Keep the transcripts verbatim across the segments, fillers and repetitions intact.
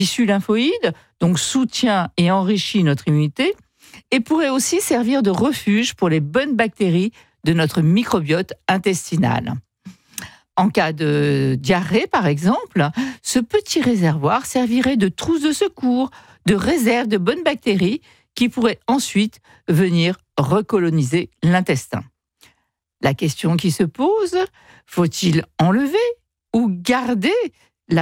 tissu lymphoïde, donc soutient et enrichit notre immunité, et pourrait aussi servir de refuge pour les bonnes bactéries de notre microbiote intestinal. En cas de diarrhée, par exemple, ce petit réservoir servirait de trousse de secours, de réserve de bonnes bactéries qui pourraient ensuite venir recoloniser l'intestin. La question qui se pose, faut-il enlever ou garder l'appendice ?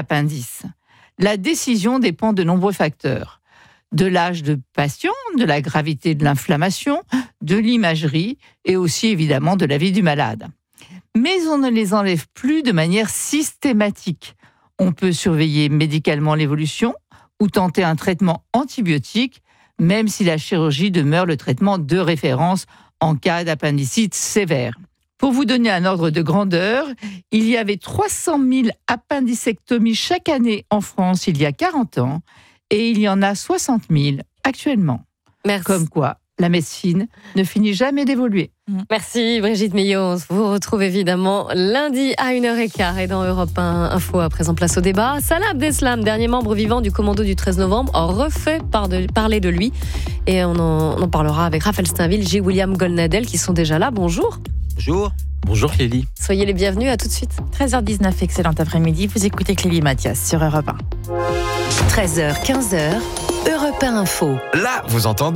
La décision dépend de nombreux facteurs. De l'âge de patient, de la gravité de l'inflammation, de l'imagerie et aussi évidemment de la vie du malade. Mais on ne les enlève plus de manière systématique. On peut surveiller médicalement l'évolution ou tenter un traitement antibiotique, même si la chirurgie demeure le traitement de référence en cas d'appendicite sévère. Pour vous donner un ordre de grandeur, il y avait trois cent mille appendicectomies chaque année en France il y a quarante ans et il y en a soixante mille actuellement. Merci. Comme quoi, la médecine ne finit jamais d'évoluer. Merci Brigitte Millot. On vous retrouve évidemment lundi à une heure quinze et dans Europe un Info. À présent, place au débat. Salah Abdeslam, dernier membre vivant du commando du treize novembre, refait parler de lui. Et on en, on en parlera avec Raphaël Steinville, J. William Golnadel qui sont déjà là. Bonjour. Bonjour. Bonjour Clélie. Soyez les bienvenus, à tout de suite. treize heures dix-neuf, excellent après-midi. Vous écoutez Clélie Mathias sur Europe un. treize heures quinze, Europe un Info. Là, vous entendez ?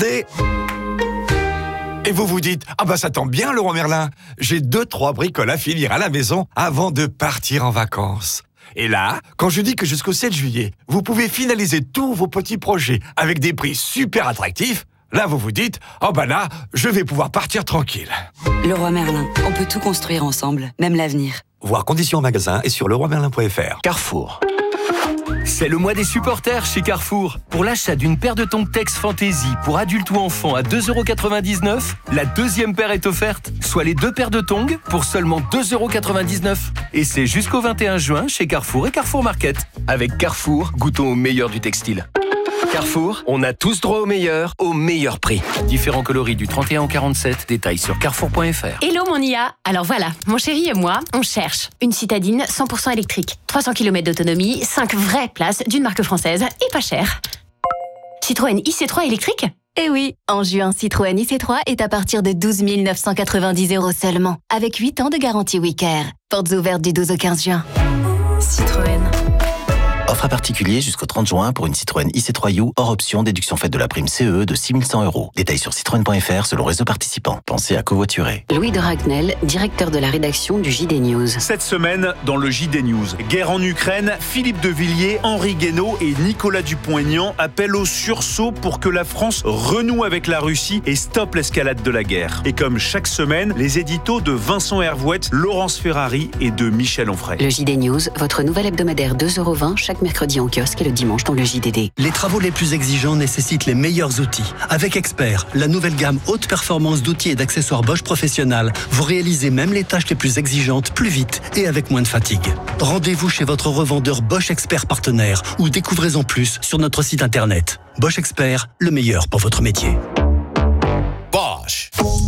Et vous vous dites, ah bah ça tombe bien Leroy Merlin, j'ai deux, trois bricoles à finir à la maison avant de partir en vacances. Et là, quand je dis que jusqu'au sept juillet, vous pouvez finaliser tous vos petits projets avec des prix super attractifs, là vous vous dites, oh bah là, je vais pouvoir partir tranquille. Leroy Merlin, on peut tout construire ensemble, même l'avenir. Voir conditions en magasin et sur leroy merlin point f r. Carrefour. C'est le mois des supporters chez Carrefour. Pour l'achat d'une paire de tongs Tex Fantasy pour adultes ou enfants à deux euros quatre-vingt-dix-neuf, la deuxième paire est offerte, soit les deux paires de tongs pour seulement deux euros quatre-vingt-dix-neuf. Et c'est jusqu'au vingt et un juin chez Carrefour et Carrefour Market. Avec Carrefour, goûtons au meilleur du textile. Carrefour, on a tous droit au meilleur, au meilleur prix. Différents coloris du trente et un au quarante-sept, détails sur carrefour point f r. Hello mon I A, alors voilà, mon chéri et moi, on cherche une citadine cent pour cent électrique, trois cents kilomètres d'autonomie, cinq vraies places d'une marque française et pas cher. Citroën I C trois électrique ? Eh oui, en juin, Citroën I C trois est à partir de douze mille neuf cent quatre-vingt-dix euros seulement, avec huit ans de garantie WeCare. Portes ouvertes du douze au quinze juin. Citroën. Offre à particulier jusqu'au trente juin pour une Citroën I C trois U hors option déduction faite de la prime C E de six mille cent euros. Détails sur citroën point f r selon réseau participant. Pensez à covoiturer. Louis de Ragnel, directeur de la rédaction du J D News. Cette semaine, dans le J D News, guerre en Ukraine, Philippe de Villiers, Henri Guénaud et Nicolas Dupont-Aignan appellent au sursaut pour que la France renoue avec la Russie et stoppe l'escalade de la guerre. Et comme chaque semaine, les éditos de Vincent Hervouette, Laurence Ferrari et de Michel Onfray. Le J D News, votre nouvel hebdomadaire deux euros vingt chaque mercredi en kiosque et le dimanche dans le J D D. Les travaux les plus exigeants nécessitent les meilleurs outils. Avec Expert, la nouvelle gamme haute performance d'outils et d'accessoires Bosch Professionnel, vous réalisez même les tâches les plus exigeantes plus vite et avec moins de fatigue. Rendez-vous chez votre revendeur Bosch Expert partenaire ou découvrez-en plus sur notre site internet. Bosch Expert, le meilleur pour votre métier. Bosch.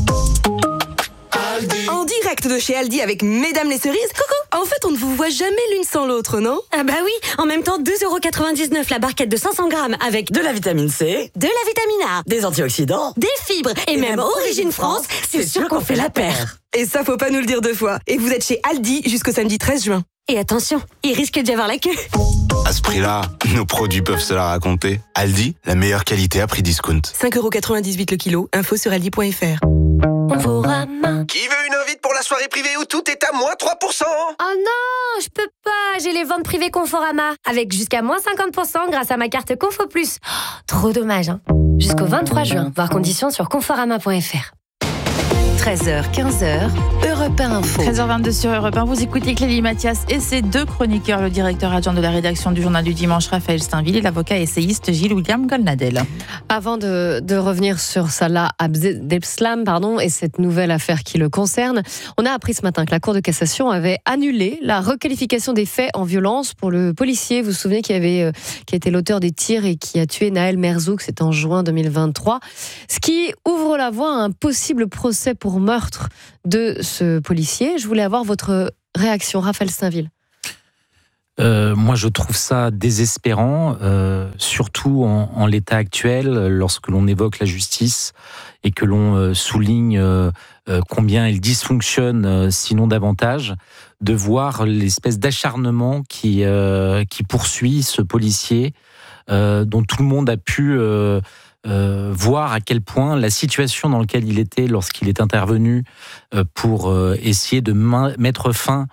En direct de chez Aldi avec Mesdames les cerises. Coucou. En fait, on ne vous voit jamais l'une sans l'autre, non? Ah bah oui. En même temps, deux euros quatre-vingt-dix-neuf la barquette de cinq cents grammes avec de la vitamine C, de la vitamine A, des antioxydants, des fibres et, et même Origine France. C'est sûr qu'on fait la paire. Et ça, faut pas nous le dire deux fois. Et vous êtes chez Aldi jusqu'au samedi treize juin. Et attention, il risque d'y avoir la queue. À ce prix-là, nos produits peuvent se la raconter. Aldi, la meilleure qualité à prix discount. cinq euros quatre-vingt-dix-huit le kilo. Info sur aldi point f r. Qui veut une invite pour la soirée privée où tout est à moins trois pour cent? Oh non, je peux pas, j'ai les ventes privées Conforama, avec jusqu'à moins cinquante pour cent grâce à ma carte Confo Plus. Oh, trop dommage, hein. Jusqu'au vingt-trois juin, voir conditions sur conforama point f r. treize heures quinze, Europe un Info. treize heures vingt-deux sur Europe un, vous écoutez Clélie Mathias et ses deux chroniqueurs, le directeur adjoint de la rédaction du Journal du Dimanche, Raphaël Steinville, et l'avocat essayiste J. William Golnadel. Avant de, de revenir sur Salah Abdeslam pardon, et cette nouvelle affaire qui le concerne, on a appris ce matin que la Cour de cassation avait annulé la requalification des faits en violence pour le policier, vous vous souvenez, qui, avait, euh, qui a été l'auteur des tirs et qui a tué Naël Merzouk, c'était en juin deux mille vingt-trois, ce qui ouvre la voie à un possible procès pour meurtre de ce policier. Je voulais avoir votre réaction, Raphaël Steinville. Euh, moi, je trouve ça désespérant, euh, surtout en, en l'état actuel, lorsque l'on évoque la justice et que l'on euh, souligne euh, euh, combien elle dysfonctionne, euh, sinon davantage, de voir l'espèce d'acharnement qui, euh, qui poursuit ce policier, euh, dont tout le monde a pu euh, euh, voir à quel point la situation dans laquelle il était lorsqu'il est intervenu euh, pour euh, essayer de main, mettre fin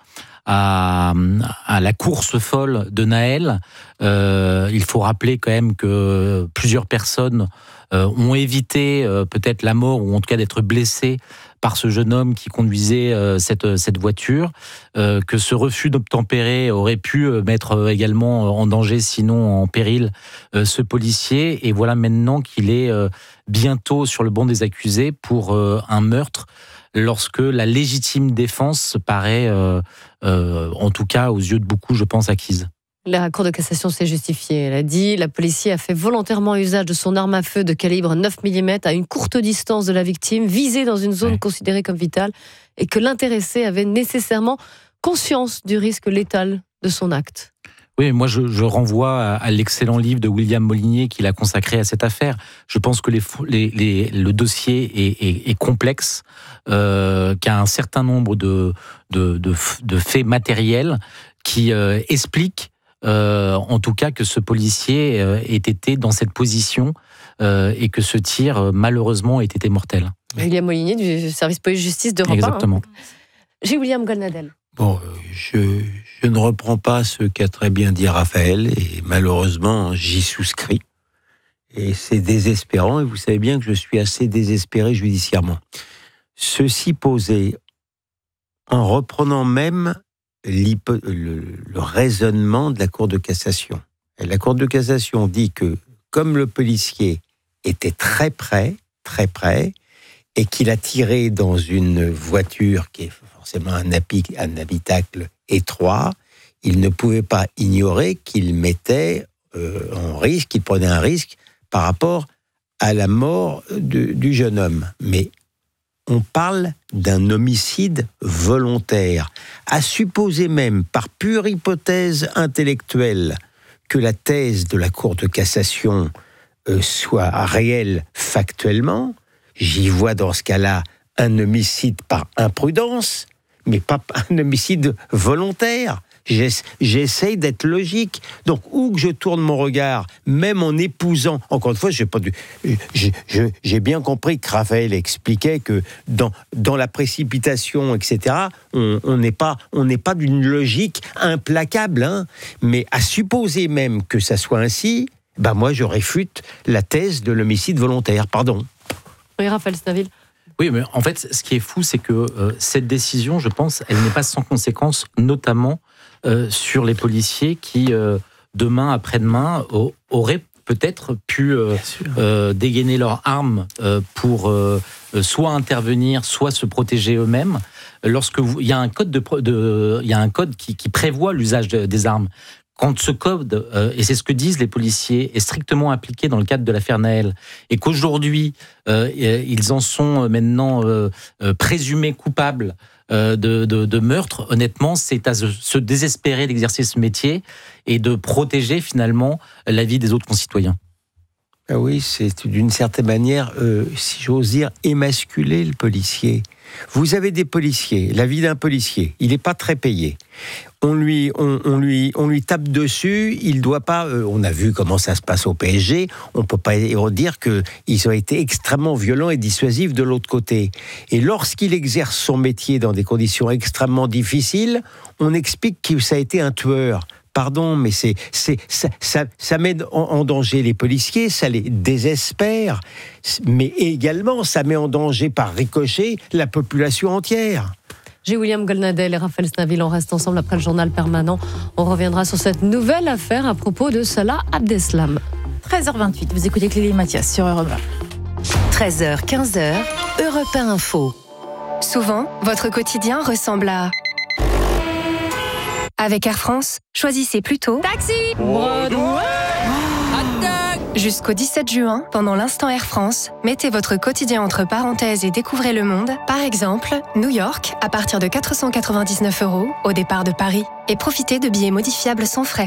À, à la course folle de Naël. Euh, il faut rappeler quand même que plusieurs personnes euh, ont évité euh, peut-être la mort ou en tout cas d'être blessées par ce jeune homme qui conduisait euh, cette, cette voiture, euh, que ce refus d'obtempérer aurait pu mettre également en danger, sinon en péril, euh, ce policier. Et voilà maintenant qu'il est euh, bientôt sur le banc des accusés pour euh, un meurtre, lorsque la légitime défense paraît, euh, euh, en tout cas aux yeux de beaucoup, je pense, acquise. La Cour de cassation s'est justifiée. Elle a dit la policier a fait volontairement usage de son arme à feu de calibre neuf millimètres à une courte distance de la victime, visée dans une zone ouais. considérée comme vitale, et que l'intéressé avait nécessairement conscience du risque létal de son acte. Oui, moi je, je renvoie à, à l'excellent livre de William Molinier qu'il a consacré à cette affaire. Je pense que les, les, les, le dossier est, est, est complexe, euh, qu'il y a un certain nombre de, de, de, de faits matériels qui euh, expliquent euh, en tout cas que ce policier euh, ait été dans cette position euh, et que ce tir euh, malheureusement ait été mortel. William Molinier du service police-justice de Europe un. Exactement. Hein. J'ai William Golnadel. Bon, je, je ne reprends pas ce qu'a très bien dit Raphaël, et malheureusement, j'y souscris. Et c'est désespérant, et vous savez bien que je suis assez désespéré judiciairement. Ceci posé, en reprenant même le, le raisonnement de la Cour de cassation. Et la Cour de cassation dit que, comme le policier était très près, très près, et qu'il a tiré dans une voiture qui est forcément un, habi- un habitacle étroit, il ne pouvait pas ignorer qu'il mettait euh, en risque, qu'il prenait un risque par rapport à la mort de, du jeune homme. Mais on parle d'un homicide volontaire. À supposer même, par pure hypothèse intellectuelle, que la thèse de la Cour de cassation euh, soit réelle factuellement, j'y vois dans ce cas-là un homicide par imprudence, mais pas un homicide volontaire. J'essaye d'être logique. Donc, où que je tourne mon regard, même en épousant... Encore une fois, j'ai, pas dû, j'ai, j'ai bien compris que Raphaël expliquait que dans, dans la précipitation, et cetera, on n'est pas, on n'est pas d'une logique implacable. Hein, mais à supposer même que ça soit ainsi, ben moi, je réfute la thèse de l'homicide volontaire. Pardon. Oui, Raphaël Stainville. Oui, mais en fait, ce qui est fou, c'est que euh, cette décision, je pense, elle n'est pas sans conséquence, notamment euh, sur les policiers qui, euh, demain, après-demain, au, auraient peut-être pu euh, euh, dégainer leurs armes euh, pour euh, soit intervenir, soit se protéger eux-mêmes. Lorsque vous, il y a un code de, de il y a un code qui, qui prévoit l'usage de, des armes. Quand ce code, euh, et c'est ce que disent les policiers, est strictement appliqué dans le cadre de l'affaire Naël, et qu'aujourd'hui, euh, ils en sont maintenant euh, euh, présumés coupables euh, de, de, de meurtre, honnêtement, c'est à se, se désespérer d'exercer ce métier et de protéger finalement la vie des autres concitoyens. Ah oui, c'est d'une certaine manière, euh, si j'ose dire, émasculer le policier. Vous avez des policiers, la vie d'un policier, il n'est pas très payé. On lui, on, on, lui, on lui tape dessus, il doit pas... Euh, on a vu comment ça se passe au P S G, on ne peut pas dire qu'ils ont été extrêmement violents et dissuasifs de l'autre côté. Et lorsqu'il exerce son métier dans des conditions extrêmement difficiles, on explique que ça a été un tueur. Pardon, mais c'est, c'est, ça, ça, ça met en, en danger les policiers, ça les désespère, mais également ça met en danger par ricochet la population entière. J'ai William Golnadel et Raphaël Stainville, on reste ensemble après le journal permanent. On reviendra sur cette nouvelle affaire à propos de Salah Abdeslam. treize heures vingt-huit, vous écoutez Clélie Mathias sur Europe un. treize heures quinze, Europe un Info. Souvent, votre quotidien ressemble à... Avec Air France, choisissez plutôt... Taxi. Broadway. Hot dog. Jusqu'au dix-sept juin, pendant l'instant Air France, mettez votre quotidien entre parenthèses et découvrez le monde. Par exemple, New York, à partir de quatre cent quatre-vingt-dix-neuf euros au départ de Paris. Et profitez de billets modifiables sans frais.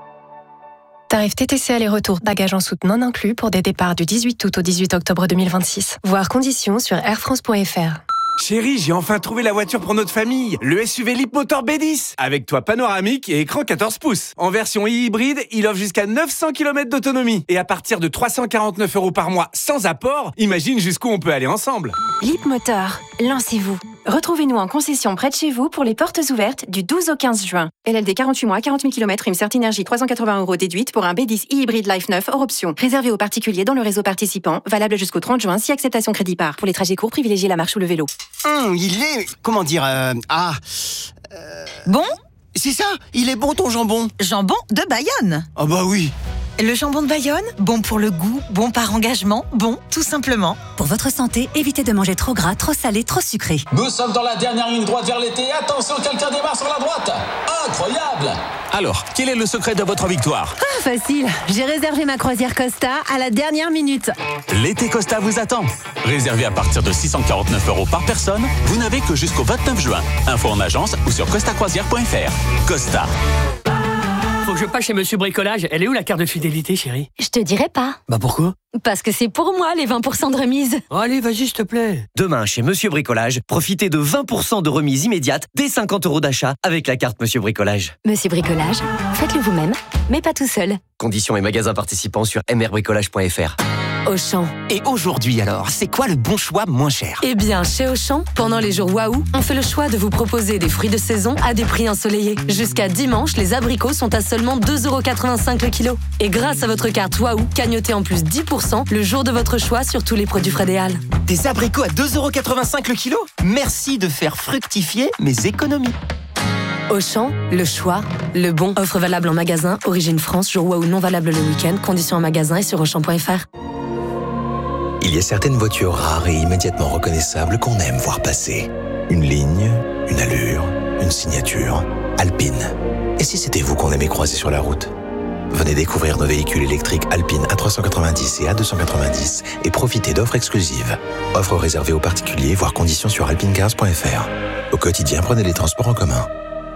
Tarif T T C aller-retour, bagages en soute non inclus pour des départs du dix-huit août au dix-huit octobre deux mille vingt-six. Voir conditions sur air france point f r. Chérie, j'ai enfin trouvé la voiture pour notre famille. Le S U V Leapmotor B dix. Avec toit panoramique et écran quatorze pouces. En version hybride, il offre jusqu'à neuf cents kilomètres d'autonomie. Et à partir de trois cent quarante-neuf euros par mois sans apport, imagine jusqu'où on peut aller ensemble. Leapmotor, lancez-vous. Retrouvez-nous en concession près de chez vous pour les portes ouvertes du douze au quinze juin. L L D quarante-huit mois, quarante mille kilomètres, une Certinergie trois cent quatre-vingts euros déduite pour un B dix e-hybride Life neuf hors option. Réservé aux particuliers dans le réseau participant. Valable jusqu'au trente juin si acceptation crédit par. Pour les trajets courts, privilégiez la marche ou le vélo. Hum, il est... Comment dire euh, Ah... Euh... Bon ? C'est ça, il est bon ton jambon. Jambon de Bayonne. Ah bah oui. Le jambon de Bayonne, bon pour le goût, bon par engagement, bon tout simplement. Pour votre santé, évitez de manger trop gras, trop salé, trop sucré. Nous sommes dans la dernière ligne droite vers l'été. Attention, quelqu'un démarre sur la droite. Incroyable! Alors, quel est le secret de votre victoire? Ah, facile. J'ai réservé ma croisière Costa à la dernière minute. L'été Costa vous attend. Réservé à partir de six cent quarante-neuf euros par personne, vous n'avez que jusqu'au vingt-neuf juin. Info en agence ou sur costa croisière point f r. Costa. Faut que je passe chez Monsieur Bricolage. Elle est où la carte de fidélité, chérie? Je te dirai pas. Bah pourquoi? Parce que c'est pour moi les vingt pour cent de remise. Oh, allez, vas-y, s'il te plaît. Demain, chez Monsieur Bricolage, profitez de vingt pour cent de remise immédiate dès cinquante euros d'achat avec la carte Monsieur Bricolage. Monsieur Bricolage, faites-le vous-même, mais pas tout seul. Conditions et magasins participants sur m r bricolage point f r. Auchan. Et aujourd'hui alors, c'est quoi le bon choix moins cher? Eh bien, chez Auchan, pendant les jours Waouh, on fait le choix de vous proposer des fruits de saison à des prix ensoleillés. Jusqu'à dimanche, les abricots sont à seulement deux euros quatre-vingt-cinq le kilo. Et grâce à votre carte Waouh, cagnotez en plus dix pour cent le jour de votre choix sur tous les produits Frédéal. Des abricots à deux euros quatre-vingt-cinq le kilo? Merci de faire fructifier mes économies. Auchan, le choix, le bon. Offre valable en magasin, origine France, jour Waouh non valable le week-end. Conditions en magasin et sur auchan point f r. Il y a certaines voitures rares et immédiatement reconnaissables qu'on aime voir passer. Une ligne, une allure, une signature. Alpine. Et si c'était vous qu'on aimait croiser sur la route? Venez découvrir nos véhicules électriques Alpine A trois cent quatre-vingt-dix et A deux cent quatre-vingt-dix et profitez d'offres exclusives. Offres réservées aux particuliers, voire conditions sur alpinecars point f r. Au quotidien, prenez les transports en commun.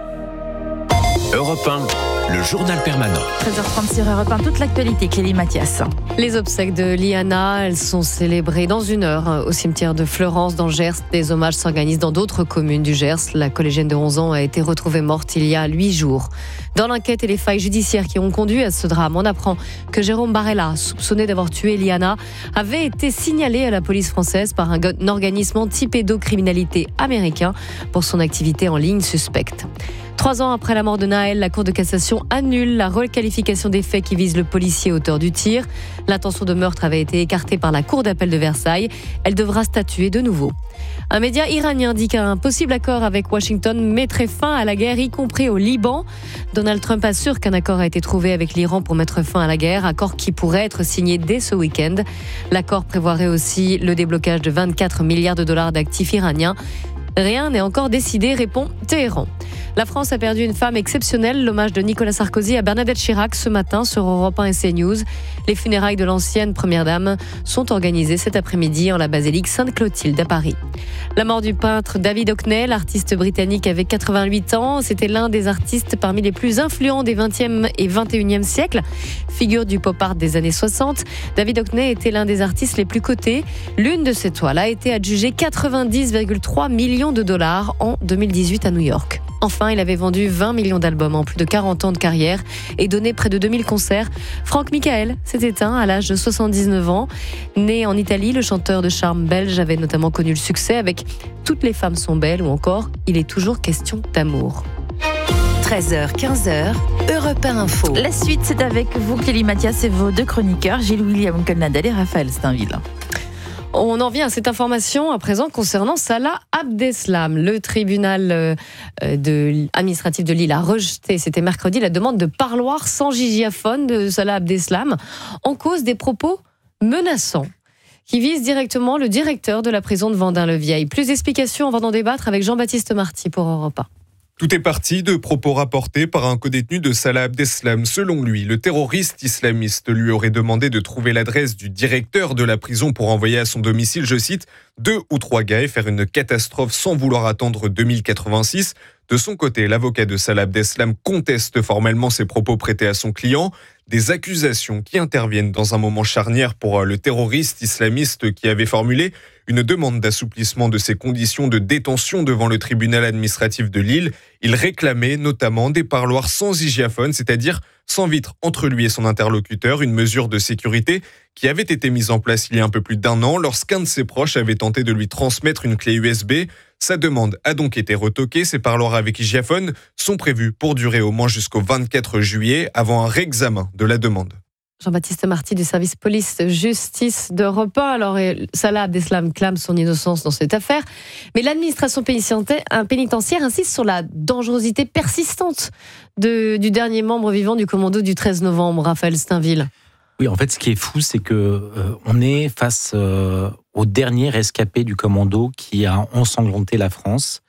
Europe un, le journal permanent. treize heures trente sur Europe un, toute l'actualité, Clélie Mathias. Les obsèques de Liana, elles sont célébrées dans une heure au cimetière de Fleurance dans le Gers. Des hommages s'organisent dans d'autres communes du Gers. La collégienne de onze ans a été retrouvée morte il y a huit jours. Dans l'enquête et les failles judiciaires qui ont conduit à ce drame, on apprend que Jérôme Barella, soupçonné d'avoir tué Liana, avait été signalé à la police française par un organisme anti-pédocriminalité américain pour son activité en ligne suspecte. Trois ans après la mort de Naël, la Cour de cassation annule la requalification des faits qui visent le policier auteur du tir. L'intention de meurtre avait été écartée par la Cour d'appel de Versailles. Elle devra statuer de nouveau. Un média iranien dit qu'un possible accord avec Washington mettrait fin à la guerre, y compris au Liban. Donald Trump assure qu'un accord a été trouvé avec l'Iran pour mettre fin à la guerre, accord qui pourrait être signé dès ce week-end. L'accord prévoirait aussi le déblocage de vingt-quatre milliards de dollars d'actifs iraniens. Rien n'est encore décidé, répond Téhéran. La France a perdu une femme exceptionnelle. L'hommage de Nicolas Sarkozy à Bernadette Chirac ce matin sur Europe un et CNews. Les funérailles de l'ancienne première dame sont organisées cet après-midi en la basilique Sainte-Clotilde à Paris. La mort du peintre David Hockney, l'artiste britannique avait quatre-vingt-huit ans. C'était l'un des artistes parmi les plus influents des vingtième et vingt et unième siècles. Figure du pop art des années soixante, David Hockney était l'un des artistes les plus cotés. L'une de ses toiles a été adjugée quatre-vingt-dix virgule trois millions de dollars en deux mille dix-huit à New York. Enfin, il avait vendu vingt millions d'albums en plus de quarante ans de carrière et donné près de deux mille concerts. Franck Michael s'est éteint à l'âge de soixante-dix-neuf ans. Né en Italie, le chanteur de charme belge avait notamment connu le succès avec « Toutes les femmes sont belles » ou encore « Il est toujours question d'amour ». treize heures quinze, Europe un Info. La suite, c'est avec vous, Clélie Mathias, et vos deux chroniqueurs, Gilles William Colnadel et Raphaël Steinville. On en vient à cette information à présent concernant Salah Abdeslam. Le tribunal de, administratif de Lille a rejeté, c'était mercredi, la demande de parloir sans gigaphone de Salah Abdeslam en cause des propos menaçants qui visent directement le directeur de la prison de Vendin-le-Vieil. Plus d'explications, on va en débattre avec Jean-Baptiste Marty pour Europe un. Tout est parti de propos rapportés par un codétenu de Salah Abdeslam. Selon lui, le terroriste islamiste lui aurait demandé de trouver l'adresse du directeur de la prison pour envoyer à son domicile, je cite, deux ou trois gars et faire une catastrophe sans vouloir attendre deux mille quatre-vingt-six. De son côté, l'avocat de Salah Abdeslam conteste formellement ses propos prêtés à son client. Des accusations qui interviennent dans un moment charnière pour le terroriste islamiste qui avait formulé une demande d'assouplissement de ses conditions de détention devant le tribunal administratif de Lille. Il réclamait notamment des parloirs sans hygiaphone, c'est-à-dire sans vitre entre lui et son interlocuteur, une mesure de sécurité qui avait été mise en place il y a un peu plus d'un an lorsqu'un de ses proches avait tenté de lui transmettre une clé U S B. Sa demande a donc été retoquée. Ces parloirs avec hygiaphone sont prévus pour durer au moins jusqu'au vingt-quatre juillet avant un réexamen de la demande. Jean-Baptiste Marty du service police-justice d'Europe un. Alors, Salah Abdeslam clame son innocence dans cette affaire, mais l'administration pénitentiaire insiste sur la dangerosité persistante de, du dernier membre vivant du commando du treize novembre, Raphaël Steinville. Oui, en fait, ce qui est fou, c'est que euh, on est face euh, au dernier rescapé du commando qui a ensanglanté la France.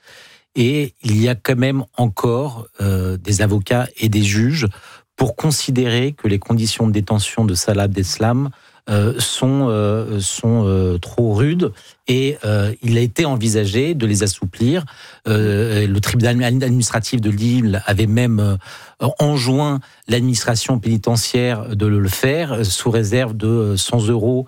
Et il y a quand même encore euh, des avocats et des juges pour considérer que les conditions de détention de Salah Abdeslam euh, sont, euh, sont euh, trop rudes et euh, il a été envisagé de les assouplir. Euh, le tribunal administratif de Lille avait même euh, enjoint l'administration pénitentiaire de le faire sous réserve de cent euros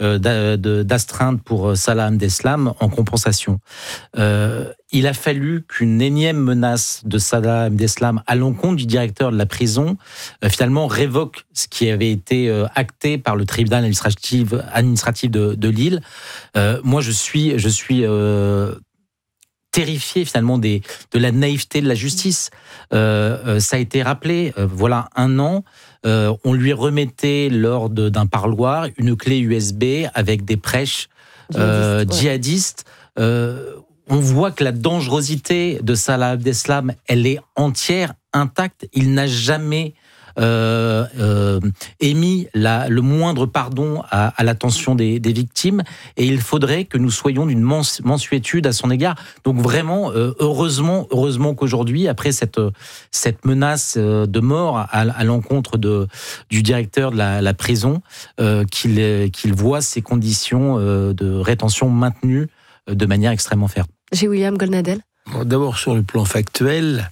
d'astreinte pour Salah Abdeslam en compensation. Euh, il a fallu qu'une énième menace de Salah Abdeslam à l'encontre du directeur de la prison euh, finalement révoque ce qui avait été euh, acté par le tribunal administratif, administratif de, de Lille. Euh, moi, je suis, je suis euh, terrifié finalement des, de la naïveté de la justice. Euh, euh, ça a été rappelé, euh, voilà un an, euh, on lui remettait lors de, d'un parloir une clé U S B avec des prêches euh, djihadistes. djihadistes. Euh, on voit que la dangerosité de Salah Abdeslam, elle est entière, intacte. Il n'a jamais Euh, euh, émis la, le moindre pardon à, à l'attention des, des victimes, et il faudrait que nous soyons d'une mens, mansuétude à son égard. Donc vraiment, euh, heureusement, heureusement qu'aujourd'hui, après cette, cette menace de mort à, à l'encontre de, du directeur de la, la prison, euh, qu'il, qu'il voit ces conditions euh, de rétention maintenues euh, de manière extrêmement ferme. J'ai William Golnadel. Bon, d'abord, sur le plan factuel,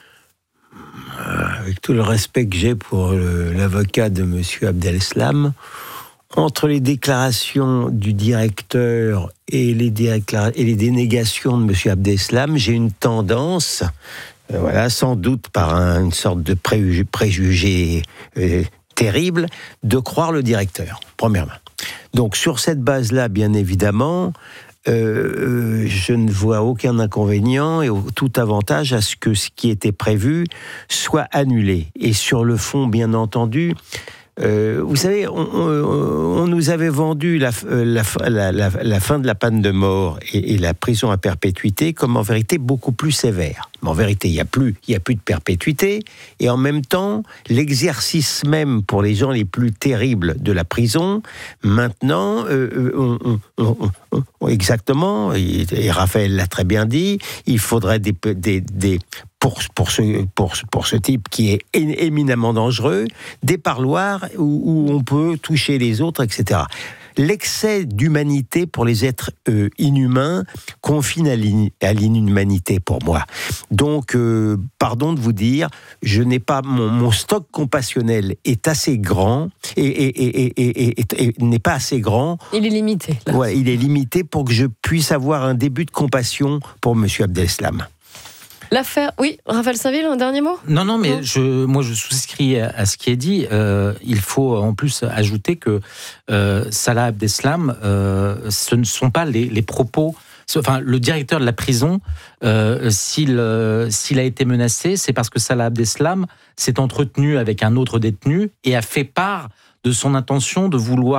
avec tout le respect que j'ai pour le, l'avocat de M. Abdeslam, entre les déclarations du directeur et les, déclara- et les dénégations de M. Abdeslam, j'ai une tendance, euh, voilà, sans doute par un, une sorte de préjugé, préjugé euh, terrible, de croire le directeur, premièrement. Donc sur cette base-là, bien évidemment, Euh, je ne vois aucun inconvénient et tout avantage à ce que ce qui était prévu soit annulé. Et sur le fond, bien entendu, euh, vous savez, on, on, on nous avait vendu la, la, la, la, la fin de la peine de mort et, et la prison à perpétuité comme en vérité beaucoup plus sévère. Mais en vérité, il n'y a plus, il y a plus de perpétuité, et en même temps, l'exercice même pour les gens les plus terribles de la prison, maintenant, euh, on, on, on, on, exactement, et, et Raphaël l'a très bien dit, il faudrait des, des, des pour, pour, ce, pour, pour ce type qui est éminemment dangereux, des parloirs où, où on peut toucher les autres, et cetera. L'excès d'humanité pour les êtres euh, inhumains confine à, l'in, à l'inhumanité pour moi. Donc, euh, pardon de vous dire, je n'ai pas mon, mon stock compassionnel est assez grand et, et, et, et, et, et, et n'est pas assez grand. Il est limité. Là. Ouais, il est limité pour que je puisse avoir un début de compassion pour M. Abdeslam. L'affaire, oui, Raphaël Steinville, un dernier mot ? Non, non, mais je, moi je souscris à, à ce qui est dit. Euh, il faut en plus ajouter que euh, Salah Abdeslam, euh, ce ne sont pas les, les propos. Enfin, le directeur de la prison, euh, s'il, euh, s'il a été menacé, c'est parce que Salah Abdeslam s'est entretenu avec un autre détenu et a fait part de son intention de vouloir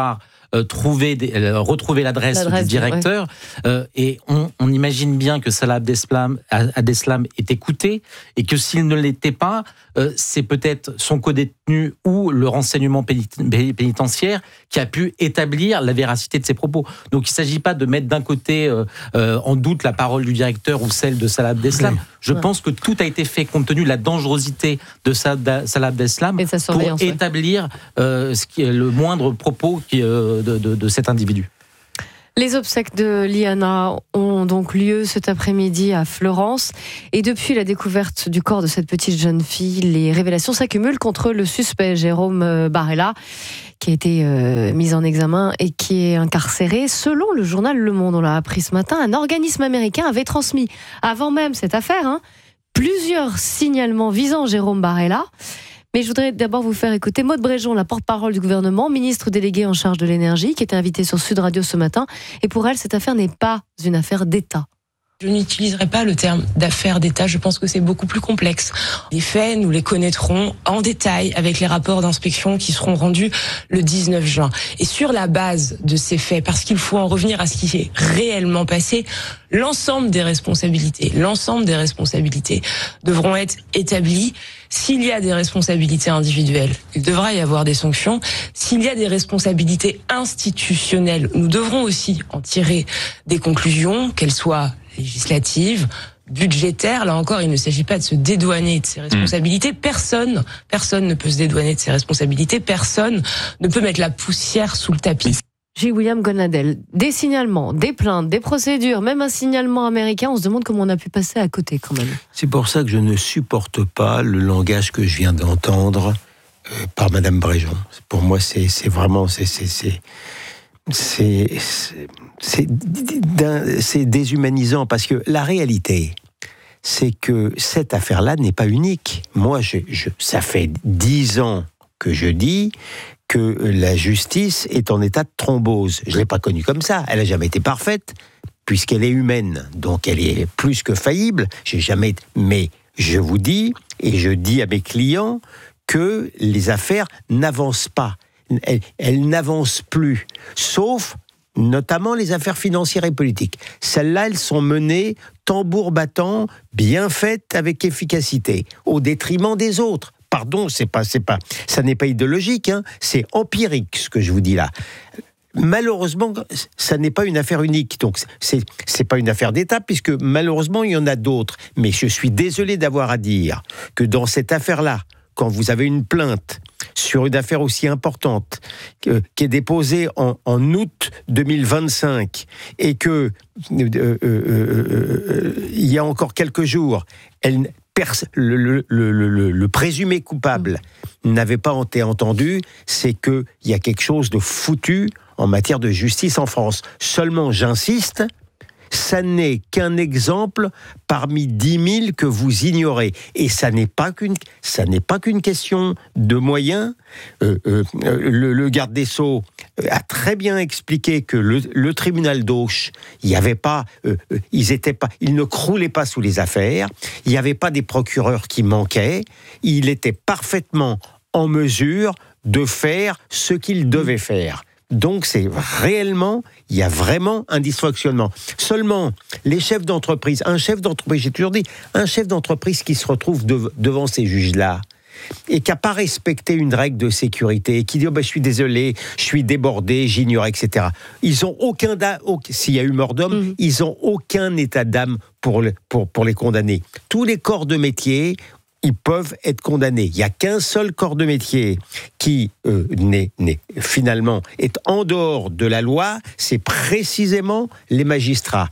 euh, trouver des, euh, retrouver l'adresse, L'adresse, du directeur. Ouais. Euh, et on, on imagine bien que Salah Abdeslam, Abdeslam est écouté et que s'il ne l'était pas, euh, c'est peut-être son codétenu ou le renseignement pénitentiaire qui a pu établir la véracité de ses propos. Donc il ne s'agit pas de mettre d'un côté euh, euh, en doute la parole du directeur ou celle de Salah Abdeslam. Ouais. Je ouais. pense que tout a été fait compte tenu de la dangerosité de Salah Abdeslam pour établir ouais. euh, ce qui est le moindre propos qui, euh, de, de, de cet individu. Les obsèques de Liana ont donc lieu cet après-midi à Florence. Et depuis la découverte du corps de cette petite jeune fille, les révélations s'accumulent contre le suspect Jérôme Barella, qui a été euh, mis en examen et qui est incarcéré. Selon le journal Le Monde, on l'a appris ce matin, un organisme américain avait transmis, avant même cette affaire, hein, plusieurs signalements visant Jérôme Barella. Mais je voudrais d'abord vous faire écouter Maude Bréjon, la porte-parole du gouvernement, ministre déléguée en charge de l'énergie, qui était invitée sur Sud Radio ce matin. Et pour elle, cette affaire n'est pas une affaire d'État. Je n'utiliserai pas le terme d'affaire d'État, je pense que c'est beaucoup plus complexe. Les faits, nous les connaîtrons en détail avec les rapports d'inspection qui seront rendus le dix-neuf juin. Et sur la base de ces faits, parce qu'il faut en revenir à ce qui s'est réellement passé, l'ensemble des responsabilités, l'ensemble des responsabilités devront être établies. S'il y a des responsabilités individuelles, il devra y avoir des sanctions. S'il y a des responsabilités institutionnelles, nous devrons aussi en tirer des conclusions, qu'elles soient législatives, budgétaires. Là encore, il ne s'agit pas de se dédouaner de ses responsabilités. Personne, personne ne peut se dédouaner de ses responsabilités. Personne ne peut mettre la poussière sous le tapis. J. William Goldnadel, des signalements, des plaintes, des procédures, même un signalement américain, on se demande comment on a pu passer à côté quand même. C'est pour ça que je ne supporte pas le langage que je viens d'entendre euh, par Madame Bréjon. Pour moi, c'est, c'est vraiment... C'est, c'est, c'est, c'est, c'est, c'est, c'est déshumanisant, parce que la réalité, c'est que cette affaire-là n'est pas unique. Moi, je, je, ça fait dix ans que je dis que la justice est en état de thrombose. Je ne l'ai pas connue comme ça. Elle n'a jamais été parfaite, puisqu'elle est humaine. Donc elle est plus que faillible. J'ai jamais... Mais je vous dis, et je dis à mes clients, que les affaires n'avancent pas. Elles, elles n'avancent plus. Sauf, notamment, les affaires financières et politiques. Celles-là, elles sont menées tambour battant, bien faites, avec efficacité, au détriment des autres. Pardon, c'est pas, c'est pas, ça n'est pas idéologique, hein, c'est empirique ce que je vous dis là. Malheureusement, ça n'est pas une affaire unique, donc c'est, c'est pas une affaire d'État, puisque malheureusement il y en a d'autres. Mais je suis désolé d'avoir à dire que dans cette affaire-là, quand vous avez une plainte sur une affaire aussi importante que, qui est déposée en, en août deux mille vingt-cinq et que euh, euh, euh, euh, il y a encore quelques jours, elle Le, le, le, le, le présumé coupable n'avait pas été entendu, c'est qu'il y a quelque chose de foutu en matière de justice en France. Seulement, j'insiste, ça n'est qu'un exemple parmi dix mille que vous ignorez. Et ça n'est pas qu'une, ça n'est pas qu'une question de moyens. Euh, euh, le, le garde des Sceaux a très bien expliqué que le, le tribunal d'Auch, il y avait pas, euh, ils étaient pas, ils ne croulaient pas sous les affaires. Il n'y avait pas des procureurs qui manquaient. Il était parfaitement en mesure de faire ce qu'il devait faire. Donc c'est réellement, il y a vraiment un dysfonctionnement. Seulement, les chefs d'entreprise, un chef d'entreprise, j'ai toujours dit, un chef d'entreprise qui se retrouve de, devant ces juges-là, et qui n'a pas respecté une règle de sécurité, et qui dit oh ben, « je suis désolé, je suis débordé, j'ignore, et cetera » Ils ont aucun... Da- aucun s'il y a eu mort d'homme, mmh. ils n'ont aucun état d'âme pour, le, pour, pour les condamner. Tous les corps de métier... ils peuvent être condamnés. Il n'y a qu'un seul corps de métier qui, euh, n'est, n'est, finalement, est en dehors de la loi, c'est précisément les magistrats.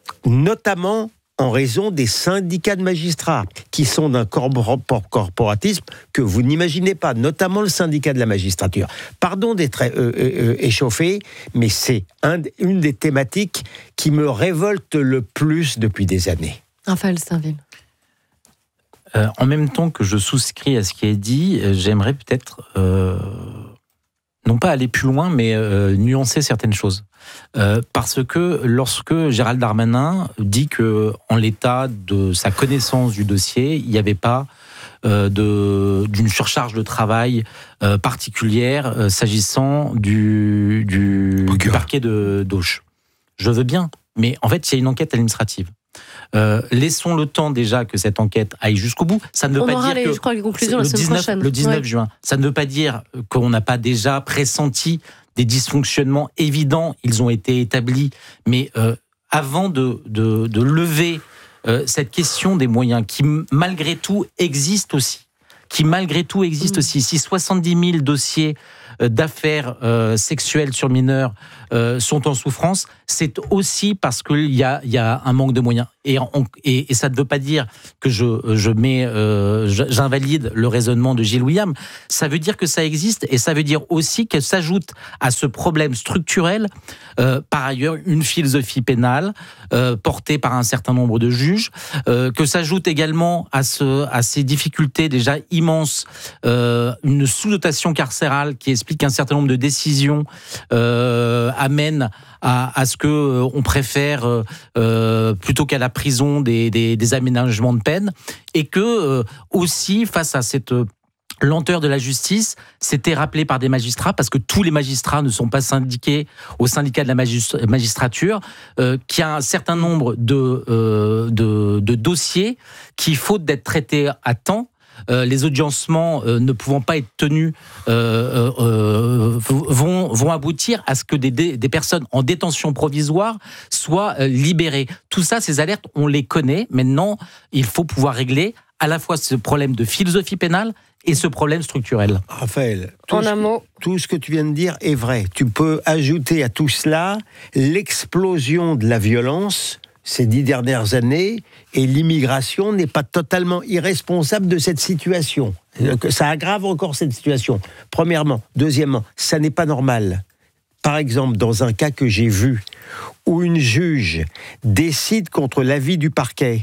Notamment en raison des syndicats de magistrats, qui sont d'un corporatisme que vous n'imaginez pas, notamment le syndicat de la magistrature. Pardon d'être euh, euh, échauffé, mais c'est un, une des thématiques qui me révolte le plus depuis des années. Raphaël Steinville. Euh, en même temps que je souscris à ce qui est dit, euh, j'aimerais peut-être, euh, non pas aller plus loin, mais euh, nuancer certaines choses. Euh, parce que lorsque Gérald Darmanin dit qu'en l'état de sa connaissance du dossier, il n'y avait pas euh, de, d'une surcharge de travail euh, particulière euh, s'agissant du, du, du parquet de d'Auch. Je veux bien, mais en fait, il y a une enquête administrative. Euh, laissons le temps déjà que cette enquête aille jusqu'au bout. Ça ne veut On pas aura dire les, que je crois, les conclusions la le semaine dix-neuf, prochaine. le dix-neuf Ouais. juin, ça ne veut pas dire qu'on n'a pas déjà pressenti des dysfonctionnements évidents. Ils ont été établis, mais euh, avant de, de, de lever euh, cette question des moyens qui malgré tout existe aussi, qui malgré tout existe mmh. aussi. Si soixante-dix mille dossiers d'affaires euh, sexuelles sur mineurs euh, sont en souffrance, c'est aussi parce qu'il y a, il y a un manque de moyens. Et, on, et, et ça ne veut pas dire que je, je mets, euh, j'invalide le raisonnement de Gilles William. Ça veut dire que ça existe et ça veut dire aussi que s'ajoute à ce problème structurel, euh, par ailleurs, une philosophie pénale euh, portée par un certain nombre de juges, euh, que s'ajoute également à, ce, à ces difficultés déjà immenses, euh, une sous-dotation carcérale qui explique qu'un certain nombre de décisions euh, amènent à, à ce que euh, on préfère euh, euh, plutôt qu'à la prison des, des, des aménagements de peine, et que euh, aussi face à cette euh, lenteur de la justice, c'était rappelé par des magistrats, parce que tous les magistrats ne sont pas syndiqués au syndicat de la magistrature, euh, qu'il y a un certain nombre de, euh, de, de dossiers qui, faute d'être traités à temps, Euh, les audiencements euh, ne pouvant pas être tenus euh, euh, vont, vont aboutir à ce que des, des personnes en détention provisoire soient euh, libérées. Tout ça, ces alertes, on les connaît. Maintenant, il faut pouvoir régler à la fois ce problème de philosophie pénale et ce problème structurel. Raphaël, tout, en un ce, mot. tout ce que tu viens de dire est vrai. Tu peux ajouter à tout cela l'explosion de la violence ces dix dernières années, et l'immigration n'est pas totalement irresponsable de cette situation. Ça aggrave encore cette situation, premièrement. Deuxièmement, ça n'est pas normal. Par exemple, dans un cas que j'ai vu, où une juge décide contre l'avis du parquet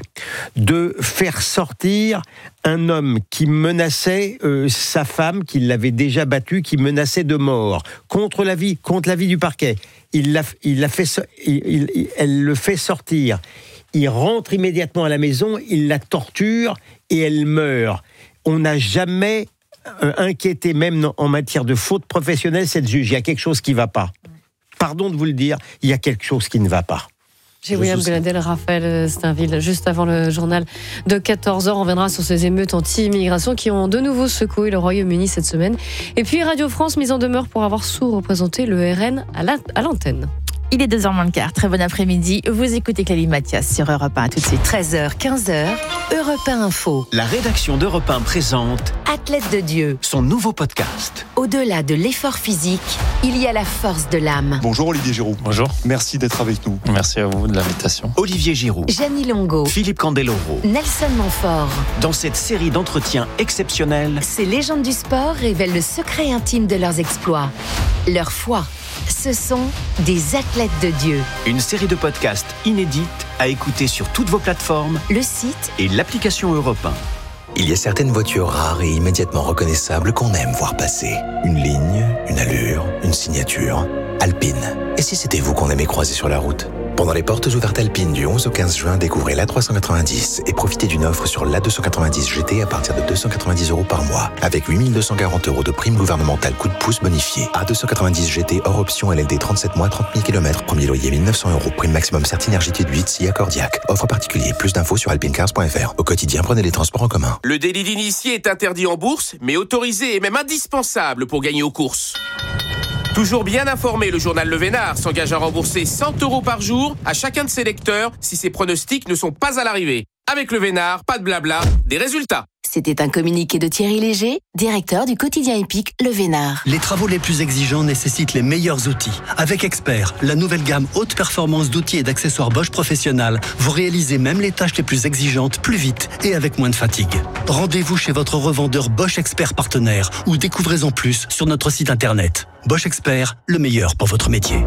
de faire sortir un homme qui menaçait euh, sa femme, qui l'avait déjà battue, qui menaçait de mort, contre l'avis, contre l'avis du parquet. Il l'a, il l'a fait, il, il, elle le fait sortir. Il rentre immédiatement à la maison, il la torture et elle meurt. On n'a jamais euh, inquiété, même en matière de faute professionnelle, cette juge. Il y a quelque chose qui ne va pas. Pardon de vous le dire, il y a quelque chose qui ne va pas. J'ai William Golnadel, Raphaël Steinville. Juste avant le journal de quatorze heures, on reviendra sur ces émeutes anti-immigration qui ont de nouveau secoué le Royaume-Uni cette semaine. Et puis Radio France mise en demeure pour avoir sous-représenté le R N à, la, à l'antenne. Il est deux heures moins le quart. Très bon après-midi. Vous écoutez Clélie Mathias sur Europe un. Tout de suite. treize heures, quinze heures, Europe un Info. La rédaction d'Europe un présente Athlète de Dieu. son nouveau podcast. Au-delà de l'effort physique, il y a la force de l'âme. Bonjour Olivier Giroud. Bonjour. Merci d'être avec nous. Merci à vous de l'invitation. Olivier Giroud, Janie Longo. Philippe Candeloro. Nelson Montfort. Dans cette série d'entretiens exceptionnels, Ces légendes du sport révèlent le secret intime de leurs exploits. Leur foi. Ce sont des athlètes de Dieu. une série de podcasts inédites à écouter sur toutes vos plateformes, le site et l'application Europe un. Il y a certaines voitures rares et immédiatement reconnaissables qu'on aime voir passer. Une ligne, une allure, une signature. Alpine. Et si c'était vous qu'on aimait croiser sur la route ? Pendant les portes ouvertes Alpine du onze au quinze juin, découvrez l'A trois cent quatre-vingt-dix et profitez d'une offre sur l'A deux cent quatre-vingt-dix G T à partir de deux cent quatre-vingt-dix euros par mois, avec huit mille deux cent quarante euros de prime gouvernementale coup de pouce bonifié. A deux cent quatre-vingt-dix G T hors option L L D trente-sept mois, trente mille kilomètres, premier loyer mille neuf cents euros, prime maximum Certinergitude huit, S I A Cordiac. Offre particulier, plus d'infos sur alpinecars point f r. Au quotidien, prenez les transports en commun. Le délit d'initié est interdit en bourse, mais autorisé et même indispensable pour gagner aux courses. Toujours bien informé, le journal Le Vénard s'engage à rembourser cent euros par jour à chacun de ses lecteurs si ses pronostics ne sont pas à l'arrivée. Avec Le Vénard, pas de blabla, des résultats. C'était un communiqué de Thierry Léger, directeur du quotidien épique Le Vénard. Les travaux les plus exigeants nécessitent les meilleurs outils. Avec Expert, la nouvelle gamme haute performance d'outils et d'accessoires Bosch Professionnal, vous réalisez même les tâches les plus exigeantes plus vite et avec moins de fatigue. Rendez-vous chez votre revendeur Bosch Expert partenaire ou découvrez-en plus sur notre site internet. Bosch Expert, le meilleur pour votre métier.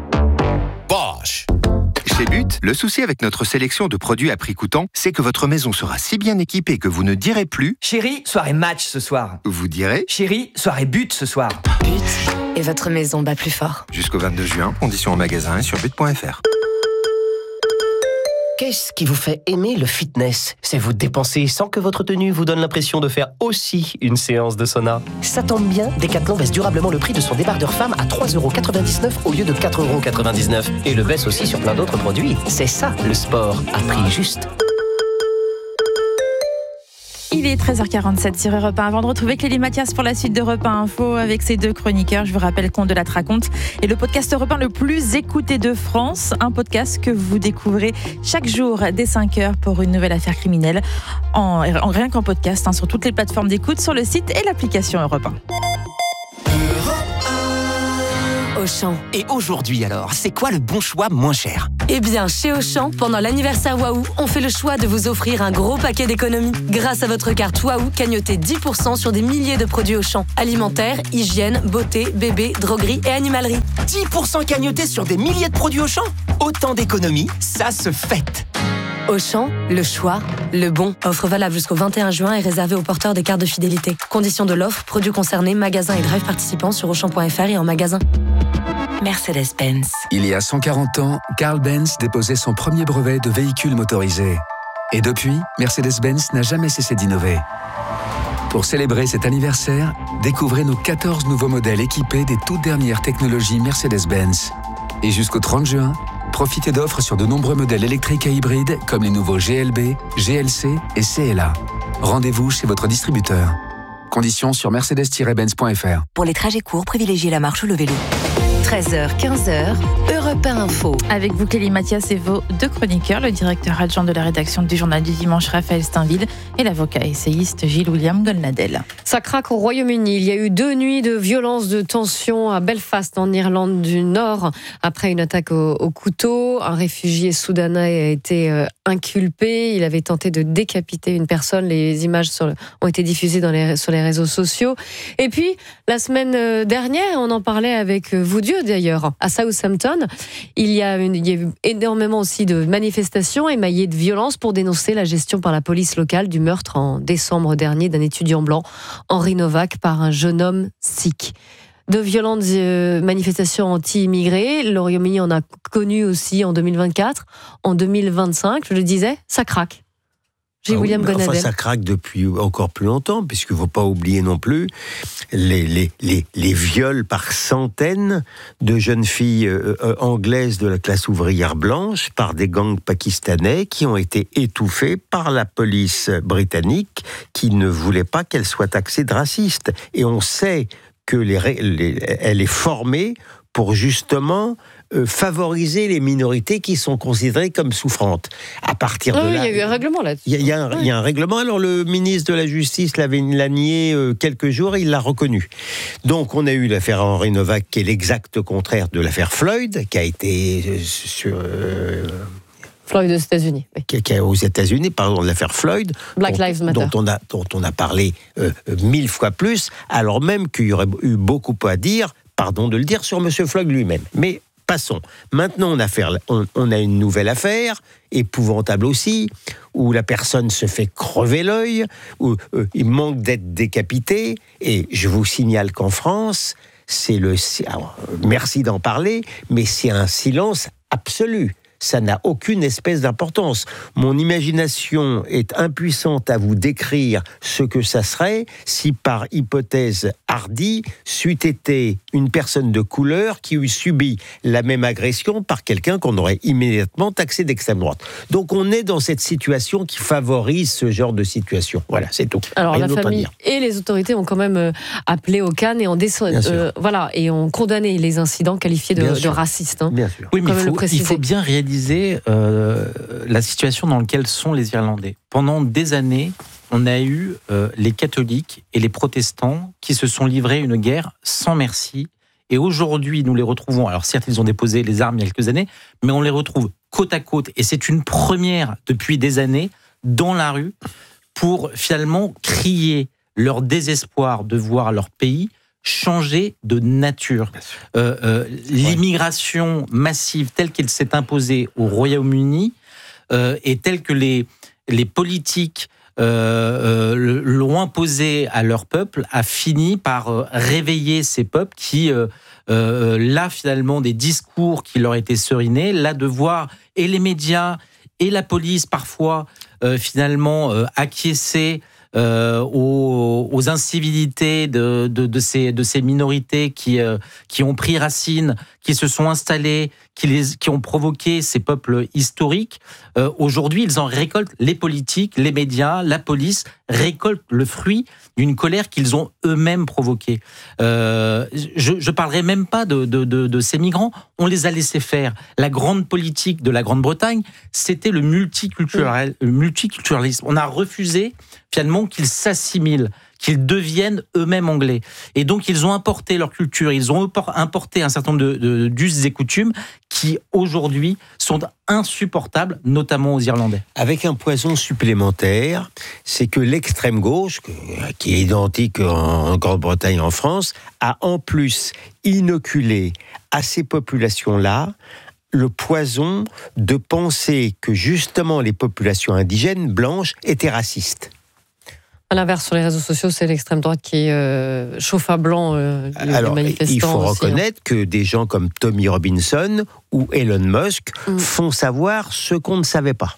Bosch. Chez But, le souci avec notre sélection de produits à prix coûtant, c'est que votre maison sera si bien équipée que vous ne direz plus « Chérie, soirée match ce soir ». Vous direz « Chérie, soirée but ce soir ». But, et votre maison bat plus fort. Jusqu'au vingt-deux juin, conditions en magasin et sur but point f r. Qu'est-ce qui vous fait aimer le fitness ? C'est vous dépenser sans que votre tenue vous donne l'impression de faire aussi une séance de sauna. Ça tombe bien, Decathlon baisse durablement le prix de son débardeur femme à trois euros quatre-vingt-dix-neuf au lieu de quatre euros quatre-vingt-dix-neuf. Et le baisse aussi sur plein d'autres produits. C'est ça, le sport, à prix juste. Il est treize heures quarante-sept sur Europe un. Avant de retrouver Clélie Mathias pour la suite d'Europe un Info avec ses deux chroniqueurs, je vous rappelle qu'on de la raconte est le podcast Europe un le plus écouté de France. Un podcast que vous découvrez chaque jour dès cinq heures pour une nouvelle affaire criminelle. En, en rien qu'en podcast, hein, sur toutes les plateformes d'écoute, sur le site et l'application Europe un. Auchan. Et aujourd'hui alors, c'est quoi le bon choix moins cher ? Eh bien, chez Auchan, pendant l'anniversaire Waouh, on fait le choix de vous offrir un gros paquet d'économies. Grâce à votre carte Waouh, cagnotez dix pour cent sur des milliers de produits Auchan. Alimentaire, hygiène, beauté, bébé, droguerie et animalerie. dix pour cent cagnotés sur des milliers de produits Auchan ? Autant d'économies, ça se fête. Auchan, le choix, le bon. Offre valable jusqu'au vingt et un juin et réservée aux porteurs des cartes de fidélité. Conditions de l'offre, produits concernés, magasins et drive participants sur auchan point f r et en magasin. Mercedes-Benz. Il y a cent quarante ans, Carl Benz déposait son premier brevet de véhicule motorisé. Et depuis, Mercedes-Benz n'a jamais cessé d'innover. Pour célébrer cet anniversaire, découvrez nos quatorze nouveaux modèles équipés des toutes dernières technologies Mercedes-Benz. Et jusqu'au trente juin, profitez d'offres sur de nombreux modèles électriques et hybrides comme les nouveaux G L B, G L C et C L A. Rendez-vous chez votre distributeur. Conditions sur mercedes tiret benz point f r. Pour les trajets courts, privilégiez la marche ou le vélo. treize heures quinze, Europe un Info. Avec vous, Clélie Mathias et vos deux chroniqueurs, le directeur adjoint de la rédaction du Journal du Dimanche, Raphaël Steinville, et l'avocat essayiste Gilles-William Golnadel. Ça craque au Royaume-Uni. Il y a eu deux nuits de violence, de tension à Belfast, en Irlande du Nord, après une attaque au, au couteau. Un réfugié soudanais a été euh, inculpé. Il avait tenté de décapiter une personne. Les images sur le, ont été diffusées dans les, sur les réseaux sociaux. Et puis, la semaine dernière, on en parlait avec vous Dieu d'ailleurs, à Southampton, il y, a une, il y a eu énormément aussi de manifestations émaillées de violences pour dénoncer la gestion par la police locale du meurtre en décembre dernier d'un étudiant blanc, Henry Novak, par un jeune homme sikh. De violentes euh, manifestations anti-immigrés, le Royaume-Uni en a connu aussi en deux mille vingt-quatre, en deux mille vingt-cinq, je le disais, ça craque. J'ai ah William oui, enfin, ça craque depuis encore plus longtemps, puisqu'il ne faut pas oublier non plus les, les, les, les viols par centaines de jeunes filles euh, anglaises de la classe ouvrière blanche par des gangs pakistanais qui ont été étouffés par la police britannique qui ne voulait pas qu'elles soient taxées de racistes. Et on sait que les, les, elle est formée pour justement euh, favoriser les minorités qui sont considérées comme souffrantes. À partir oh, de là, il y a eu un règlement là. Il y, y, ouais. y a un règlement. Alors le ministre de la Justice l'avait l'a nié euh, quelques jours et il l'a reconnu. Donc on a eu l'affaire Henry Novak qui est l'exact contraire de l'affaire Floyd, qui a été euh, sur euh, Floyd aux États-Unis. Oui. Qui, qui aux États-Unis, pardon, l'affaire Floyd, Black dont, Lives Matter, dont on a dont on a parlé euh, mille fois plus, alors même qu'il y aurait eu beaucoup à dire. Pardon de le dire, sur M. Floyd lui-même. Mais passons. Maintenant, on a, fait, on, on a une nouvelle affaire, épouvantable aussi, où la personne se fait crever l'œil, où euh, il manque d'être décapité. Et je vous signale qu'en France, c'est le... Alors, merci d'en parler, mais c'est un silence absolu. Ça n'a aucune espèce d'importance. Mon imagination est impuissante à vous décrire ce que ça serait si, par hypothèse hardie, c'eût été une personne de couleur qui eût subi la même agression par quelqu'un qu'on aurait immédiatement taxé d'extrême droite. Donc on est dans cette situation qui favorise ce genre de situation. Voilà, c'est tout. Alors Rien la famille et les autorités ont quand même euh, appelé au calme et ont descendu, euh, voilà, et ont condamné les incidents qualifiés de, de racistes. Hein. Bien sûr. Oui, mais il faut, il faut bien réaliser Euh, la situation dans laquelle sont les Irlandais. Pendant des années, on a eu euh, les catholiques et les protestants qui se sont livrés une guerre sans merci. Et aujourd'hui, nous les retrouvons. Alors certes, ils ont déposé les armes il y a quelques années, mais on les retrouve côte à côte. Et c'est une première depuis des années dans la rue pour finalement crier leur désespoir de voir leur pays changer de nature. Euh, euh, l'immigration massive telle qu'elle s'est imposée au Royaume-Uni euh, et telle que les, les politiques euh, euh, l'ont imposée à leur peuple a fini par euh, réveiller ces peuples qui, euh, euh, là finalement, des discours qui leur étaient serinés, là de voir et les médias et la police parfois euh, finalement euh, acquiescer Euh, aux, aux incivilités de, de, de, ces, de ces minorités qui, euh, qui ont pris racine, qui se sont installées, qui, les, qui ont provoqué ces peuples historiques. Euh, aujourd'hui, ils en récoltent, les politiques, les médias, la police récoltent le fruit d'une colère qu'ils ont eux-mêmes provoquée. Euh, je ne parlerai même pas de, de, de, de ces migrants, on les a laissés faire. La grande politique de la Grande-Bretagne, c'était le multiculturel, le multiculturalisme. On a refusé finalement qu'ils s'assimilent, qu'ils deviennent eux-mêmes anglais. Et donc, ils ont importé leur culture, ils ont importé un certain nombre de, de, d'us et coutumes qui, aujourd'hui, sont insupportables, notamment aux Irlandais. Avec un poison supplémentaire, c'est que l'extrême gauche, qui est identique en Grande-Bretagne et en France, a en plus inoculé à ces populations-là le poison de penser que, justement, les populations indigènes blanches étaient racistes. À l'inverse, sur les réseaux sociaux, c'est l'extrême droite qui euh, chauffe à blanc euh, les, Alors, les manifestants. Il faut aussi, reconnaître hein. que des gens comme Tommy Robinson ou Elon Musk mm. font savoir ce qu'on ne savait pas.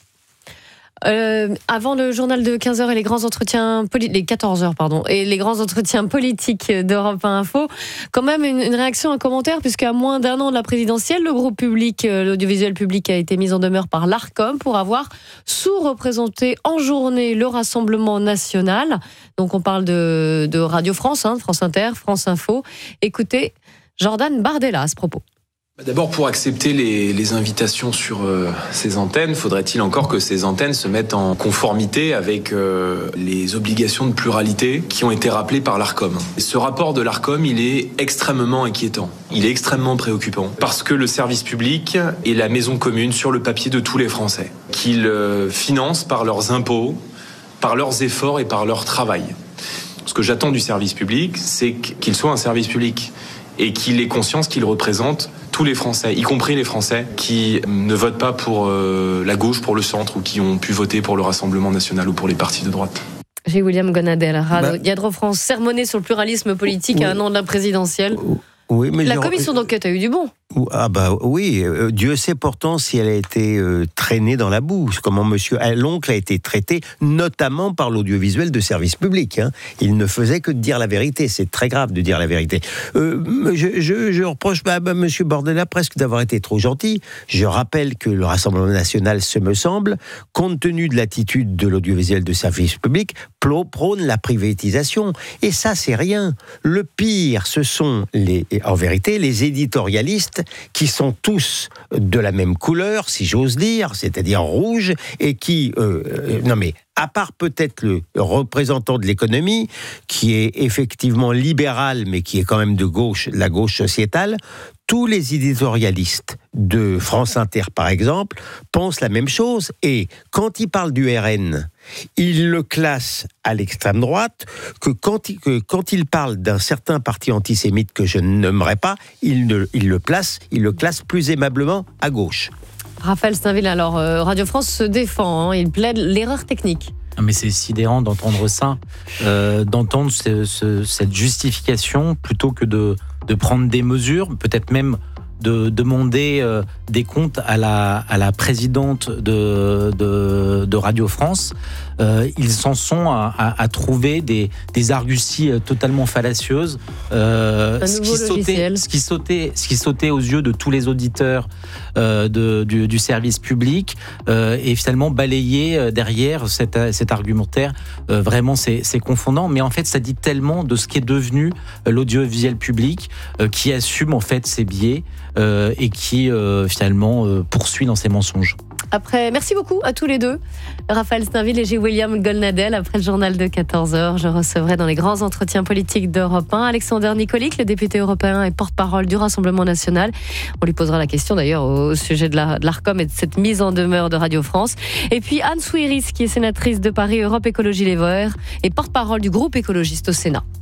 Euh, avant le journal de quinze heures et les grands entretiens politiques, les quatorze heures pardon, et les grands entretiens politiques d'Europe un Info, quand même une, une réaction, un commentaire, puisqu'à moins d'un an de la présidentielle, le groupe public, l'audiovisuel public a été mis en demeure par l'Arcom pour avoir sous-représenté en journée le Rassemblement national. Donc on parle de, de Radio France, hein, France Inter, France Info. Écoutez Jordan Bardella à ce propos. D'abord, pour accepter les, les invitations sur euh, ces antennes, faudrait-il encore que ces antennes se mettent en conformité avec euh, les obligations de pluralité qui ont été rappelées par l'Arcom. Et ce rapport de l'Arcom, il est extrêmement inquiétant. Il est extrêmement préoccupant parce que le service public est la maison commune sur le papier de tous les Français, qu'ils euh, financent par leurs impôts, par leurs efforts et par leur travail. Ce que j'attends du service public, c'est qu'il soit un service public et qu'il ait conscience qu'il représente tous les Français, y compris les Français qui ne votent pas pour euh, la gauche, pour le centre, ou qui ont pu voter pour le Rassemblement national ou pour les partis de droite. J'ai William Gonadel, bah, Yadro France, sermonné sur le pluralisme politique oui. à un an de la présidentielle. Oui, mais la commission d'enquête a eu du bon. Ah bah oui, euh, Dieu sait pourtant si elle a été euh, traînée dans la boue, comment monsieur l'oncle a été traité, notamment par l'audiovisuel de service public. Hein. Il ne faisait que de dire la vérité, c'est très grave de dire la vérité. Euh, je, je, je reproche à bah, monsieur Bardella presque d'avoir été trop gentil. Je rappelle que le Rassemblement national, ce me semble, compte tenu de l'attitude de l'audiovisuel de service public, prône la privatisation. Et ça, c'est rien. Le pire, ce sont, les, en vérité, les éditorialistes qui sont tous de la même couleur, si j'ose dire, c'est-à-dire rouge, et qui, euh, euh, non mais, à part peut-être le représentant de l'économie, qui est effectivement libéral, mais qui est quand même de gauche, la gauche sociétale, tous les éditorialistes de France Inter, par exemple, pensent la même chose. Et quand ils parlent du R N, ils le classent à l'extrême droite, que quand ils, que quand ils parlent d'un certain parti antisémite que je ne nommerai pas, ils, ne, ils, le placent, ils le classent plus aimablement à gauche. Raphaël Steinville, alors euh, Radio France se défend, hein, il plaide l'erreur technique. Non mais c'est sidérant d'entendre ça, euh, d'entendre ce, ce, cette justification plutôt que de, de prendre des mesures, peut-être même de demander euh, des comptes à la, à la présidente de, de, de Radio France. Euh, ils s'en sont à, à, à trouver des, des arguties totalement fallacieuses. Euh, ce, qui sautait, ce, qui sautait, ce qui sautait aux yeux de tous les auditeurs euh, de, du, du service public euh, et finalement balayé derrière cet, cet argumentaire. Euh, vraiment, c'est, c'est confondant. Mais en fait, ça dit tellement de ce qui est devenu l'audiovisuel public euh, qui assume en fait ses biais euh, et qui euh, finalement euh, poursuit dans ses mensonges. Après, merci beaucoup à tous les deux, Raphaël Steinville et G. William Golnadel. Après le journal de quatorze heures, je recevrai dans les grands entretiens politiques d'Europe un Alexander Nicolic, le député européen et porte-parole du Rassemblement national. On lui posera la question d'ailleurs au sujet de, la, de l'Arcom et de cette mise en demeure de Radio France. Et puis Anne Souiris, qui est sénatrice de Paris Europe Écologie Les Verts et porte-parole du groupe écologiste au Sénat.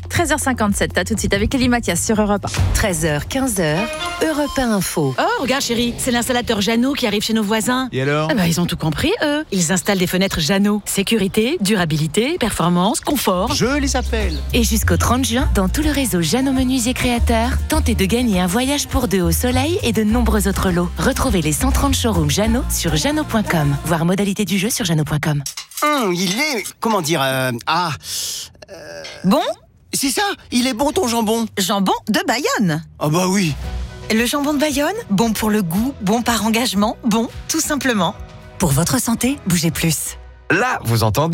treize heures cinquante-sept, à tout de suite avec Elie Mathias sur Europe un. treize heures, quinze heures, Europe un Info. Oh, regarde chérie, c'est l'installateur Jeannot qui arrive chez nos voisins. Et alors ? Ah bah, ils ont tout compris, eux. Ils installent des fenêtres Jeannot. Sécurité, durabilité, performance, confort. Je les appelle. Et jusqu'au trente juin, dans tout le réseau Jeannot Menuisier Créateurs, tentez de gagner un voyage pour deux au soleil et de nombreux autres lots. Retrouvez les cent trente showrooms Jeannot sur jeannot point com. Voir modalité du jeu sur jeannot point com. Hum, il est... Comment dire euh, Ah... Euh, bon C'est ça, il est bon ton jambon. Jambon de Bayonne. Ah bah oui. Le jambon de Bayonne, bon pour le goût, bon par engagement, bon tout simplement. Pour votre santé, bougez plus. Là, vous entendez ?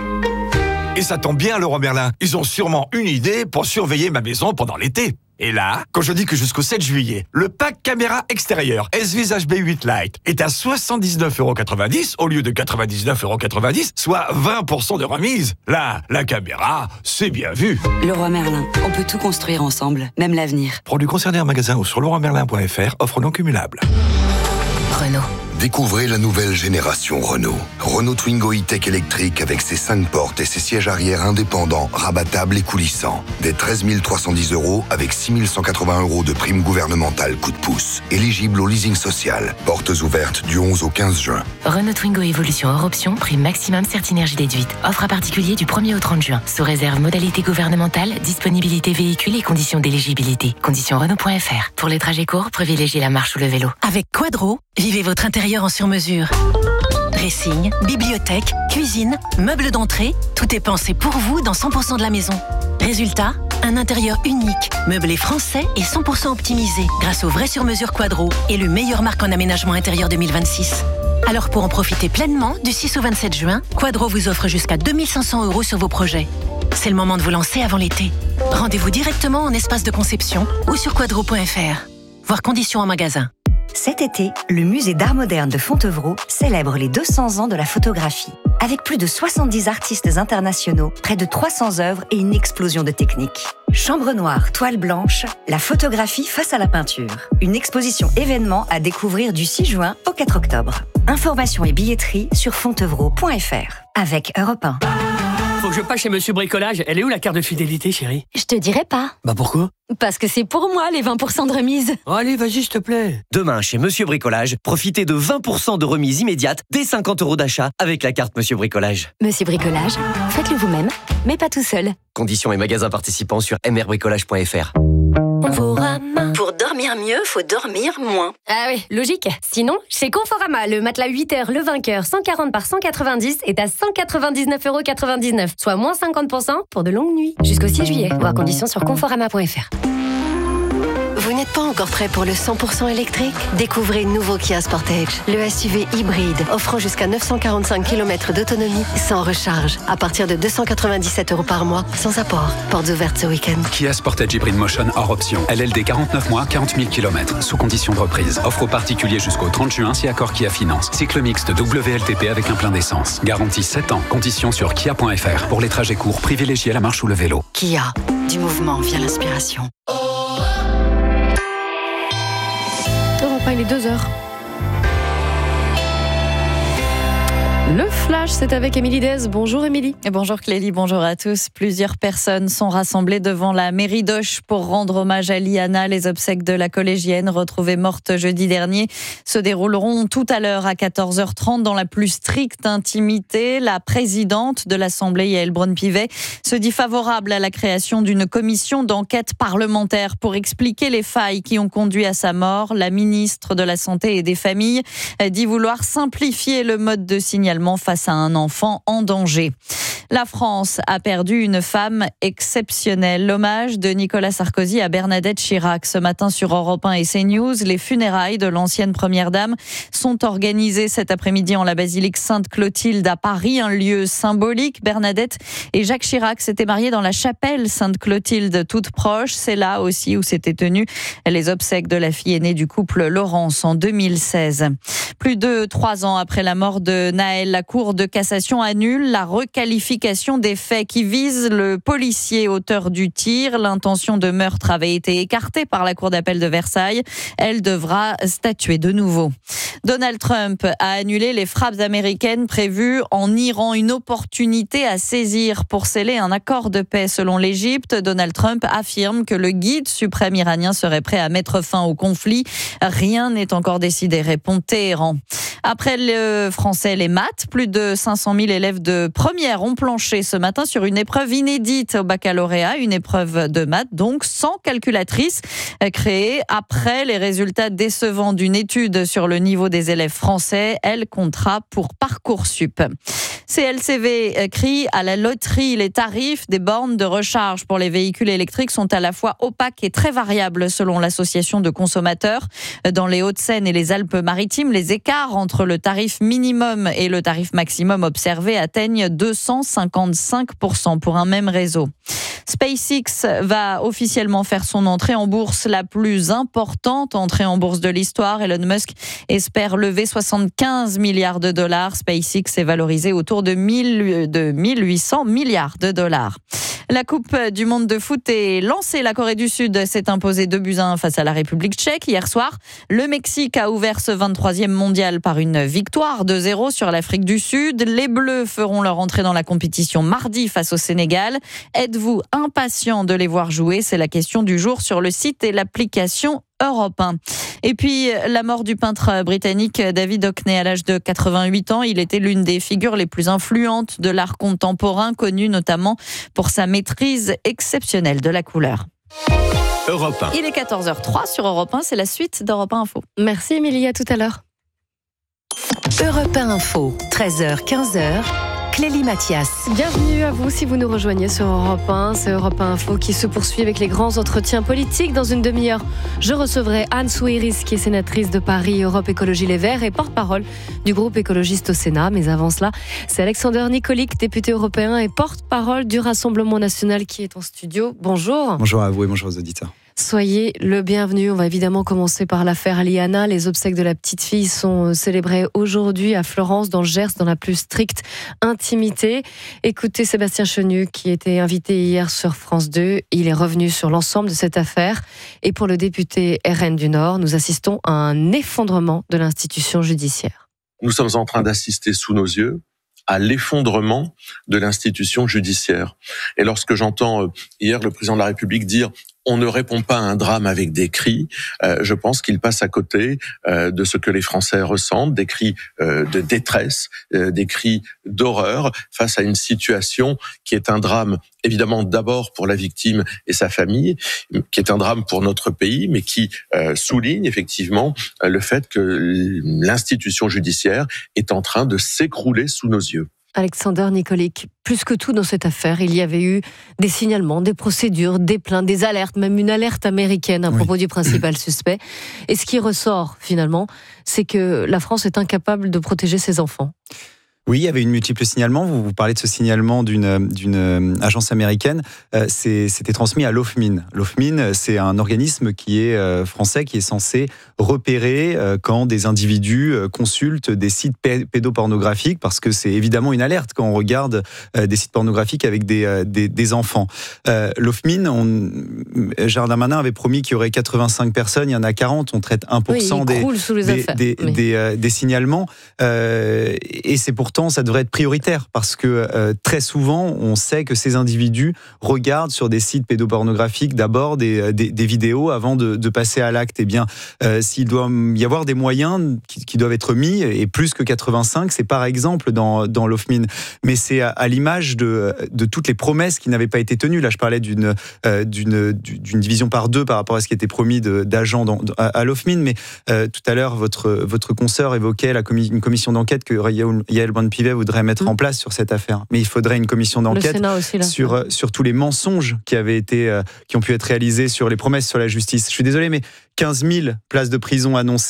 Et ça tombe bien, Leroy Merlin. Ils ont sûrement une idée pour surveiller ma maison pendant l'été. Et là, quand je dis que jusqu'au sept juillet, le pack caméra extérieure S-Vis H B huit Lite est à soixante-dix-neuf euros quatre-vingt-dix au lieu de quatre-vingt-dix-neuf euros quatre-vingt-dix, soit vingt pour cent de remise. Là, la caméra, c'est bien vu. Leroy Merlin, on peut tout construire ensemble, même l'avenir. Produits concernés en magasin ou sur leroy merlin point f r, offre non cumulable. Renault. Découvrez la nouvelle génération Renault. Renault Twingo E-Tech électrique avec ses cinq portes et ses sièges arrière indépendants, rabattables et coulissants. Des treize mille trois cent dix euros avec six mille cent quatre-vingts euros de prime gouvernementale coup de pouce. Éligible au leasing social. Portes ouvertes du onze au quinze juin. Renault Twingo Évolution hors option, prime maximum Certinergie déduite. Offre à particulier du premier au trente juin. Sous réserve modalité gouvernementale, disponibilité véhicule et conditions d'éligibilité. Conditions Renault point f r. Pour les trajets courts, privilégiez la marche ou le vélo. Avec Quadro, vivez votre intérieur en sur-mesure. Dressing, bibliothèque, cuisine, meubles d'entrée, tout est pensé pour vous dans cent pour cent de la maison. Résultat, un intérieur unique, meublé français et cent pour cent optimisé grâce au vrai sur-mesure Quadro et le meilleur marque en aménagement intérieur deux mille vingt-six. Alors pour en profiter pleinement, du six au vingt-sept juin, Quadro vous offre jusqu'à deux mille cinq cents euros sur vos projets. C'est le moment de vous lancer avant l'été. Rendez-vous directement en espace de conception ou sur quadro point f r. Voir conditions en magasin. Cet été, le musée d'art moderne de Fontevraud célèbre les deux cents ans de la photographie. Avec plus de soixante-dix artistes internationaux, près de trois cents œuvres et une explosion de techniques. Chambre noire, toile blanche, la photographie face à la peinture. Une exposition événement à découvrir du six juin au quatre octobre. Informations et billetterie sur fontevraud point f r. Avec Europe un. Faut que je passe chez Monsieur Bricolage. Elle est où la carte de fidélité, chérie? Je te dirai pas. Bah pourquoi? Parce que c'est pour moi les vingt pour cent de remise. Oh, allez, vas-y, s'il te plaît. Demain, chez Monsieur Bricolage, profitez de vingt pour cent de remise immédiate dès cinquante euros d'achat avec la carte Monsieur Bricolage. Monsieur Bricolage, faites-le vous-même, mais pas tout seul. Conditions et magasins participants sur m r bricolage point f r. Conforama. Pour dormir mieux, faut dormir moins. Ah oui, logique. Sinon, chez Conforama, le matelas huit heures Le Vainqueur cent quarante par cent quatre-vingt-dix est à cent quatre-vingt-dix-neuf euros quatre-vingt-dix-neuf, soit moins cinquante pour cent pour de longues nuits. Jusqu'au six juillet. Voir conditions sur conforama point f r. Vous n'êtes pas encore prêt pour le cent pour cent électrique? Découvrez le nouveau Kia Sportage, le S U V hybride offrant jusqu'à neuf cent quarante-cinq kilomètres d'autonomie sans recharge, à partir de deux cent quatre-vingt-dix-sept euros par mois, sans apport. Portes ouvertes ce week-end. Kia Sportage Hybrid Motion hors option. L L D quarante-neuf mois, quarante mille kilomètres, sous condition de reprise. Offre aux particuliers jusqu'au trente juin si accord Kia Finance. Cycle mixte W L T P avec un plein d'essence. Garantie sept ans. Conditions sur kia point f r. Pour les trajets courts, privilégiez la marche ou le vélo. Kia, du mouvement vient l'inspiration. Il est deux heures. Le Flash, c'est avec Émilie Dez. Bonjour Émilie. Et bonjour Clélie, bonjour à tous. Plusieurs personnes sont rassemblées devant la mairie d'Auch pour rendre hommage à Liana. Les obsèques de la collégienne retrouvée morte jeudi dernier se dérouleront tout à l'heure à quatorze heures trente dans la plus stricte intimité. La présidente de l'Assemblée, Yaël Braun-Pivet, se dit favorable à la création d'une commission d'enquête parlementaire pour expliquer les failles qui ont conduit à sa mort. La ministre de la Santé et des Familles dit vouloir simplifier le mode de signalement face à un enfant en danger. La France a perdu une femme exceptionnelle. L'hommage de Nicolas Sarkozy à Bernadette Chirac ce matin sur Europe un et CNews. Les funérailles de l'ancienne première dame sont organisées cet après-midi en la basilique Sainte-Clotilde à Paris, un lieu symbolique. Bernadette et Jacques Chirac s'étaient mariés dans la chapelle Sainte-Clotilde, toute proche. C'est là aussi où s'étaient tenues les obsèques de la fille aînée du couple Laurence en deux mille seize. Plus de trois ans après la mort de Nahel rappel, la Cour de cassation annule la requalification des faits qui visent le policier auteur du tir. L'intention de meurtre avait été écartée par la Cour d'appel de Versailles. Elle devra statuer de nouveau. Donald Trump a annulé les frappes américaines prévues en Iran. Une opportunité à saisir pour sceller un accord de paix selon l'Égypte. Donald Trump affirme que le guide suprême iranien serait prêt à mettre fin au conflit. Rien n'est encore décidé, répond Téhéran. Après le français, les maths, plus de cinq cent mille élèves de première ont planché ce matin sur une épreuve inédite au baccalauréat, une épreuve de maths donc sans calculatrice, créée après les résultats décevants d'une étude sur le niveau des élèves français. Elle comptera pour Parcoursup. C L C V crie à la loterie. Les tarifs des bornes de recharge pour les véhicules électriques sont à la fois opaques et très variables selon l'association de consommateurs. Dans les Hauts-de-Seine et les Alpes-Maritimes, les écarts entre le tarif minimum et le tarif maximum observé atteignent deux cent cinquante-cinq pour cent pour un même réseau. SpaceX va officiellement faire son entrée en bourse, la plus importante entrée en bourse de l'histoire. Elon Musk espère lever soixante-quinze milliards de dollars. SpaceX est valorisé autour de mille huit cents milliards de dollars. La Coupe du monde de foot est lancée. La Corée du Sud s'est imposée deux buts à un face à la République tchèque. Hier soir, le Mexique a ouvert ce vingt-troisième mondial par une victoire deux zéro sur l'Afrique du Sud. Les Bleus feront leur entrée dans la compétition mardi face au Sénégal. Êtes-vous impatient de les voir jouer ? C'est la question du jour sur le site et l'application Europe un. Et puis, la mort du peintre britannique David Hockney à l'âge de quatre-vingt-huit ans. Il était l'une des figures les plus influentes de l'art contemporain, connu notamment pour sa maîtrise exceptionnelle de la couleur. Europe un. Il est quatorze heures trois sur Europe un, c'est la suite d'Europe un Info. Merci Émilie, à tout à l'heure. Europe un Info, treize heures quinze. Clélie Mathias. Bienvenue à vous si vous nous rejoignez sur Europe un. C'est Europe un Info qui se poursuit avec les grands entretiens politiques. Dans une demi-heure, je recevrai Anne Souhairis, qui est sénatrice de Paris, Europe Écologie Les Verts et porte-parole du groupe écologiste au Sénat. Mais avant cela, c'est Alexander Nikolic, député européen et porte-parole du Rassemblement national qui est en studio. Bonjour. Bonjour à vous et bonjour aux auditeurs. Soyez le bienvenu. On va évidemment commencer par l'affaire Liana. Les obsèques de la petite fille sont célébrées aujourd'hui à Florence, dans le Gers, dans la plus stricte intimité. Écoutez Sébastien Chenu, qui était invité hier sur France deux. Il est revenu sur l'ensemble de cette affaire. Et pour le député R N du Nord, nous assistons à un effondrement de l'institution judiciaire. Nous sommes en train d'assister sous nos yeux à l'effondrement de l'institution judiciaire. Et lorsque j'entends hier le président de la République dire on ne répond pas à un drame avec des cris, euh, je pense qu'il passe à côté euh, de ce que les Français ressentent, des cris euh, de détresse, euh, des cris d'horreur face à une situation qui est un drame évidemment d'abord pour la victime et sa famille, qui est un drame pour notre pays, mais qui euh, souligne effectivement euh, le fait que l'institution judiciaire est en train de s'écrouler sous nos yeux. Alexander Nikolic, plus que tout dans cette affaire, il y avait eu des signalements, des procédures, des plaintes, des alertes, même une alerte américaine à propos oui. du principal suspect. Et ce qui ressort finalement, c'est que la France est incapable de protéger ses enfants. Oui, il y avait une multiple signalement. Vous, vous parlez de ce signalement d'une, d'une agence américaine. Euh, c'est, c'était transmis à l'OFMIN. L'OFMIN, c'est un organisme qui est euh, français, qui est censé repérer euh, quand des individus euh, consultent des sites pé- pédopornographiques, parce que c'est évidemment une alerte quand on regarde euh, des sites pornographiques avec des, euh, des, des enfants. Euh, L'OFMIN, on, Gérald Darmanin avait promis qu'il y aurait quatre-vingt-cinq personnes, il y en a quarante, on traite un pour cent oui, des, des, des, oui. des, euh, des signalements. Euh, et c'est pourtant ça devrait être prioritaire parce que euh, très souvent, on sait que ces individus regardent sur des sites pédopornographiques d'abord des, des, des vidéos avant de, de passer à l'acte. Eh bien, euh, s'il doit y avoir des moyens qui, qui doivent être mis, et plus que quatre-vingt-cinq, c'est par exemple dans, dans l'OFMIN, mais c'est à, à l'image de, de toutes les promesses qui n'avaient pas été tenues. Là, je parlais d'une, euh, d'une, d'une division par deux par rapport à ce qui était promis de, d'agents dans, à, à l'OFMIN, mais euh, tout à l'heure, votre, votre consoeur évoquait la commi- une commission d'enquête que Yael Braun-Pivet voudrait mettre mmh. en place sur cette affaire. Mais il faudrait une commission d'enquête aussi, sur, sur tous les mensonges qui avaient été, euh, qui ont pu être réalisés sur les promesses sur la justice. Je suis désolé, mais quinze mille places de prison annoncées,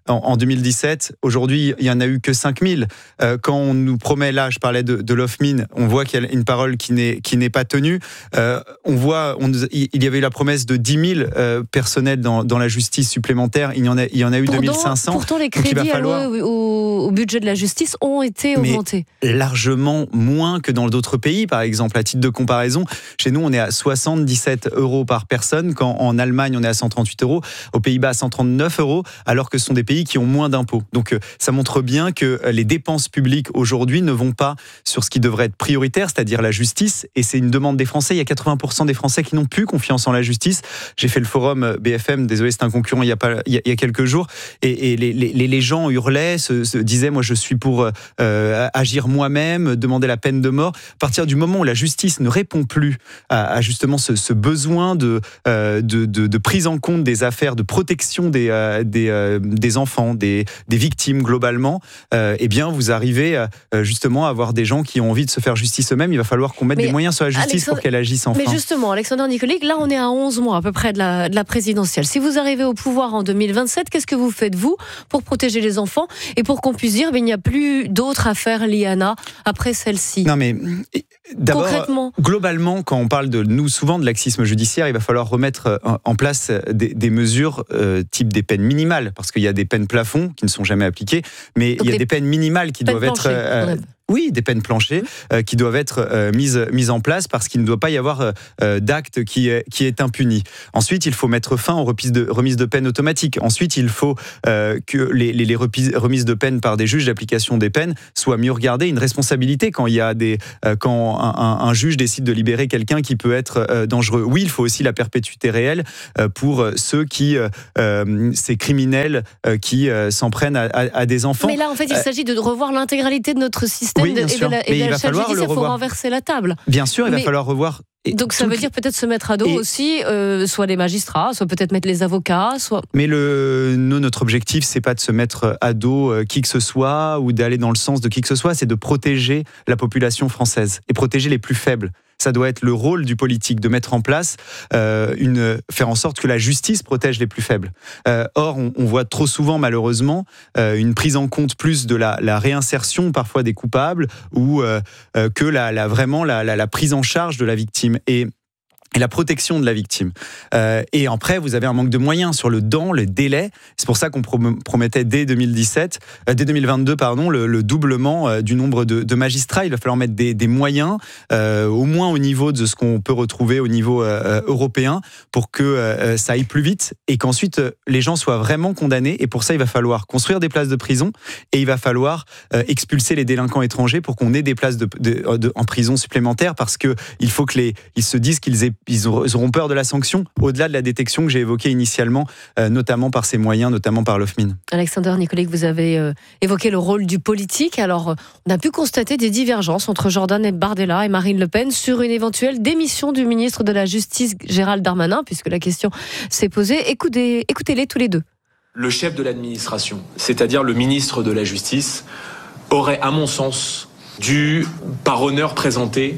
en, en deux mille dix-sept. Aujourd'hui, il y en a eu que cinq mille. Euh, quand on nous promet, là, je parlais de, de l'Ofmin, on voit qu'il y a une parole qui n'est qui n'est pas tenue. Euh, on voit, on, il y avait eu la promesse de dix mille euh, personnels dans, dans la justice supplémentaire. Il y en a, il y en a eu Pourtant, deux mille cinq cents. Pourtant, les crédits falloir... alloués au, au budget de la justice ont été augmentés. Mais largement moins que dans d'autres pays, par exemple. À titre de comparaison, chez nous, on est à soixante-dix-sept euros par personne, quand en Allemagne, on est à cent trente-huit euros, aux Pays-Bas, à cent trente-neuf euros, alors que ce sont des pays qui ont moins d'impôts. Donc, ça montre bien que les dépenses publiques aujourd'hui ne vont pas sur ce qui devrait être prioritaire, c'est-à-dire la justice. Et c'est une demande des Français. Il y a quatre-vingts pour cent des Français qui n'ont plus confiance en la justice. J'ai fait le forum B F M, désolé, c'est un concurrent, il y a, pas, il y a, il y a quelques jours, et, et les, les, les gens hurlaient, se, se disaient, moi je suis pour euh, agir moi-même, demander la peine de mort. À partir du moment où la justice ne répond plus à, à justement ce, ce besoin de, euh, de, de, de prise en compte des affaires, de protection des, euh, des, euh, des enfants, des, des victimes globalement, euh, eh bien vous arrivez euh, justement à avoir des gens qui ont envie de se faire justice eux-mêmes. Il va falloir qu'on mette mais des moyens sur la justice Alexandre... pour qu'elle agisse enfin. Mais justement, Alexander Nicolic, là on est à onze mois à peu près de la, de la présidentielle. Si vous arrivez au pouvoir en deux mille vingt-sept, qu'est-ce que vous faites vous pour protéger les enfants et pour qu'on puisse dire, mais il n'y a plus d'autres affaires Liana après celle-ci? Non mais d'abord, globalement, quand on parle de nous souvent de laxisme judiciaire, il va falloir remettre en place des, des mesures euh, type des peines minimales, parce qu'il y a des peines plafonds qui ne sont jamais appliquées, mais donc il y a des peines minimales qui doivent être euh, oui, des peines planchées euh, qui doivent être euh, mises, mises en place, parce qu'il ne doit pas y avoir euh, d'acte qui est, qui est impuni. Ensuite, il faut mettre fin aux remises de, remises de peine automatiques. Ensuite, il faut euh, que les, les, les remises de peine par des juges d'application des peines soient mieux regardées. Une responsabilité quand, il y a des, euh, quand un, un, un juge décide de libérer quelqu'un qui peut être euh, dangereux. Oui, il faut aussi la perpétuité réelle euh, pour ceux qui, euh, ces criminels euh, qui euh, s'en prennent à, à, à des enfants. Mais là, en fait, il euh, s'agit de revoir l'intégralité de notre système. Oui, bien de, sûr. Et de la, et mais de il la va falloir le il faut revoir. renverser la table. Bien sûr, il mais, va falloir revoir. Donc ça veut dire peut-être se mettre à dos et aussi, euh, soit les magistrats, soit peut-être mettre les avocats, soit. Mais le, nous, notre objectif, c'est pas de se mettre à dos euh, qui que ce soit ou d'aller dans le sens de qui que ce soit, c'est de protéger la population française et protéger les plus faibles. Ça doit être le rôle du politique de mettre en place, euh, une, faire en sorte que la justice protège les plus faibles. Euh, or, on, on voit trop souvent, malheureusement, euh, une prise en compte plus de la, la réinsertion parfois des coupables ou euh, euh, que la, la, vraiment la, la, la prise en charge de la victime. Et et la protection de la victime. Euh, et après, vous avez un manque de moyens sur le temps, le délai. C'est pour ça qu'on promettait dès deux mille dix-sept, euh, dès deux mille vingt-deux, pardon, le, le doublement euh, du nombre de, de magistrats. Il va falloir mettre des, des moyens, euh, au moins au niveau de ce qu'on peut retrouver au niveau euh, européen, pour que euh, ça aille plus vite et qu'ensuite euh, les gens soient vraiment condamnés. Et pour ça, il va falloir construire des places de prison et il va falloir euh, expulser les délinquants étrangers pour qu'on ait des places de, de, de, en prison supplémentaires, parce que il faut que les, ils se disent qu'ils aient ils auront peur de la sanction, au-delà de la détection que j'ai évoquée initialement, euh, notamment par ces moyens, notamment par l'Ofmin. Alexander Nicolic, vous avez euh, évoqué le rôle du politique. Alors, euh, on a pu constater des divergences entre Jordan Bardella et Marine Le Pen sur une éventuelle démission du ministre de la Justice, Gérald Darmanin, puisque la question s'est posée. Écoutez, écoutez-les tous les deux. Le chef de l'administration, c'est-à-dire le ministre de la Justice, aurait, à mon sens, dû, par honneur, présenter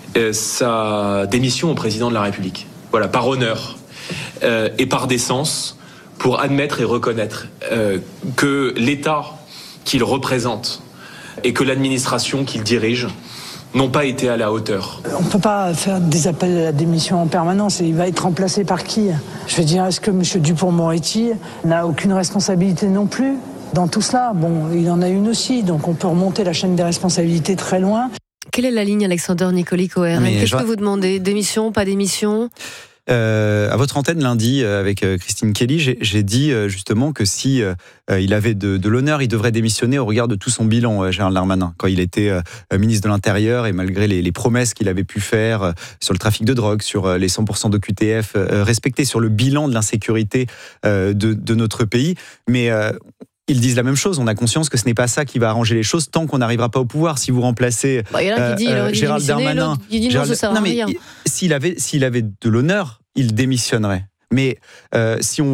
sa démission au président de la République. Voilà, par honneur euh, et par décence, pour admettre et reconnaître euh, que l'État qu'il représente et que l'administration qu'il dirige n'ont pas été à la hauteur. On ne peut pas faire des appels à la démission en permanence. Et il va être remplacé par qui? Je veux dire, est-ce que M. Dupond-Moretti n'a aucune responsabilité non plus dans tout cela? Bon, il en a une aussi, donc on peut remonter la chaîne des responsabilités très loin. Quelle est la ligne, Alexander Nicolic, au R N? Qu'est-ce je... que vous demandez? Démission, pas démission? Euh, à votre antenne lundi, avec Christine Kelly, j'ai, j'ai dit justement que si euh, il avait de, de l'honneur, il devrait démissionner au regard de tout son bilan, euh, Gérald Darmanin, quand il était euh, ministre de l'Intérieur, et malgré les, les promesses qu'il avait pu faire euh, sur le trafic de drogue, sur euh, les cent pour cent d'O Q T F euh, respectés, sur le bilan de l'insécurité euh, de, de notre pays. Mais euh, ils disent la même chose. On a conscience que ce n'est pas ça qui va arranger les choses tant qu'on n'arrivera pas au pouvoir. Si vous remplacez bah, il y en a qui dit, euh, Gérald Darmanin, il dit non, ça sert à non, mais rien. S'il avait, s'il avait de l'honneur, il démissionnerait. Mais euh, si on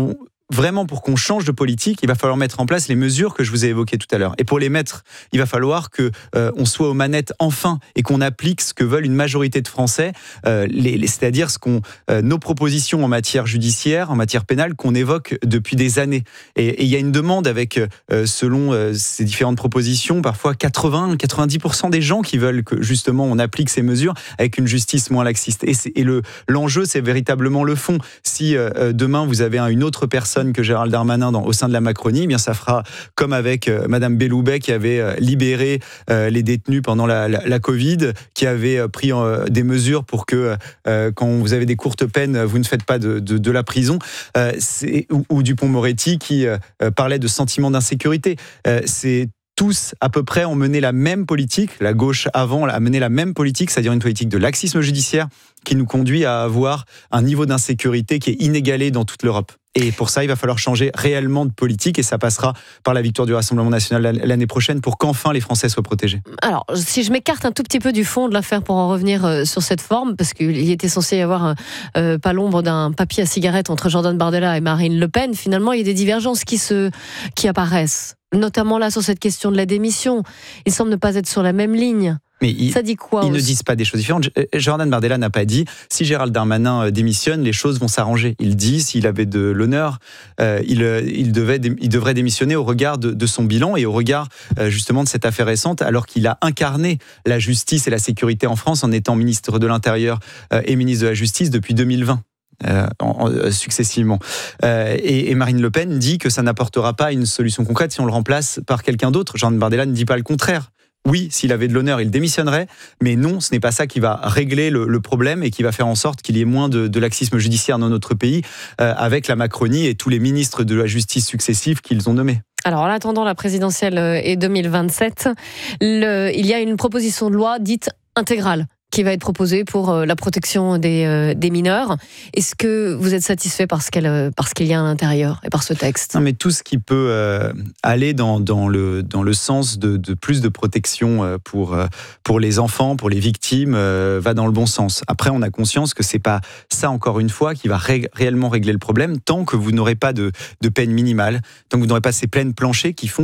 vraiment, pour qu'on change de politique, il va falloir mettre en place les mesures que je vous ai évoquées tout à l'heure. Et pour les mettre, il va falloir que euh, on soit aux manettes enfin et qu'on applique ce que veulent une majorité de Français, euh, les, les, c'est-à-dire ce qu'on, euh, nos propositions en matière judiciaire, en matière pénale, qu'on évoque depuis des années. Et il y a une demande avec, euh, selon euh, ces différentes propositions, parfois quatre-vingts à quatre-vingt-dix pour cent des gens qui veulent que justement on applique ces mesures avec une justice moins laxiste. Et, c'est, et le, l'enjeu, c'est véritablement le fond. Si euh, demain vous avez une autre personne que Gérald Darmanin dans, au sein de la Macronie, eh bien ça fera comme avec euh, Madame Belloubet qui avait euh, libéré euh, les détenus pendant la, la, la Covid, qui avait euh, pris euh, des mesures pour que euh, quand vous avez des courtes peines, vous ne faites pas de, de, de la prison, euh, c'est, ou, ou Dupond-Moretti qui euh, parlait de sentiment d'insécurité. Euh, c'est tous, à peu près, ont mené la même politique, la gauche avant a mené la même politique, c'est-à-dire une politique de laxisme judiciaire qui nous conduit à avoir un niveau d'insécurité qui est inégalé dans toute l'Europe. Et pour ça, il va falloir changer réellement de politique et ça passera par la victoire du Rassemblement national l'année prochaine pour qu'enfin les Français soient protégés. Alors, si je m'écarte un tout petit peu du fond de l'affaire pour en revenir sur cette forme, parce qu'il était censé y avoir euh, pas l'ombre d'un papier à cigarette entre Jordan Bardella et Marine Le Pen, finalement, il y a des divergences qui, se, qui apparaissent. Notamment là sur cette question de la démission. Ils semblent ne pas être sur la même ligne. Mais il, ça dit quoi? Ils aussi ne disent pas des choses différentes. Jordan Bardella n'a pas dit si Gérald Darmanin démissionne, les choses vont s'arranger. Il dit s'il avait de l'honneur, euh, il, il, devait, il devrait démissionner au regard de, de son bilan et au regard euh, justement de cette affaire récente, alors qu'il a incarné la justice et la sécurité en France en étant ministre de l'Intérieur euh, et ministre de la Justice depuis deux mille vingt. Euh, en, en, successivement. Euh, et, et Marine Le Pen dit que ça n'apportera pas une solution concrète si on le remplace par quelqu'un d'autre. Jordan Bardella ne dit pas le contraire. Oui, s'il avait de l'honneur, il démissionnerait, mais non, ce n'est pas ça qui va régler le, le problème et qui va faire en sorte qu'il y ait moins de, de laxisme judiciaire dans notre pays euh, avec la Macronie et tous les ministres de la justice successifs qu'ils ont nommés. Alors, en attendant la présidentielle et deux mille vingt-sept, le, il y a une proposition de loi dite intégrale qui va être proposée pour la protection des, euh, des mineurs. Est-ce que vous êtes satisfait par ce, qu'elle, par ce qu'il y a à l'intérieur et par ce texte? Non, mais tout ce qui peut euh, aller dans, dans, le, dans le sens de, de plus de protection euh, pour, euh, pour les enfants, pour les victimes, euh, va dans le bon sens. Après, on a conscience que c'est pas ça, encore une fois, qui va ré- réellement régler le problème tant que vous n'aurez pas de, de peine minimale, tant que vous n'aurez pas ces peines planchers qui font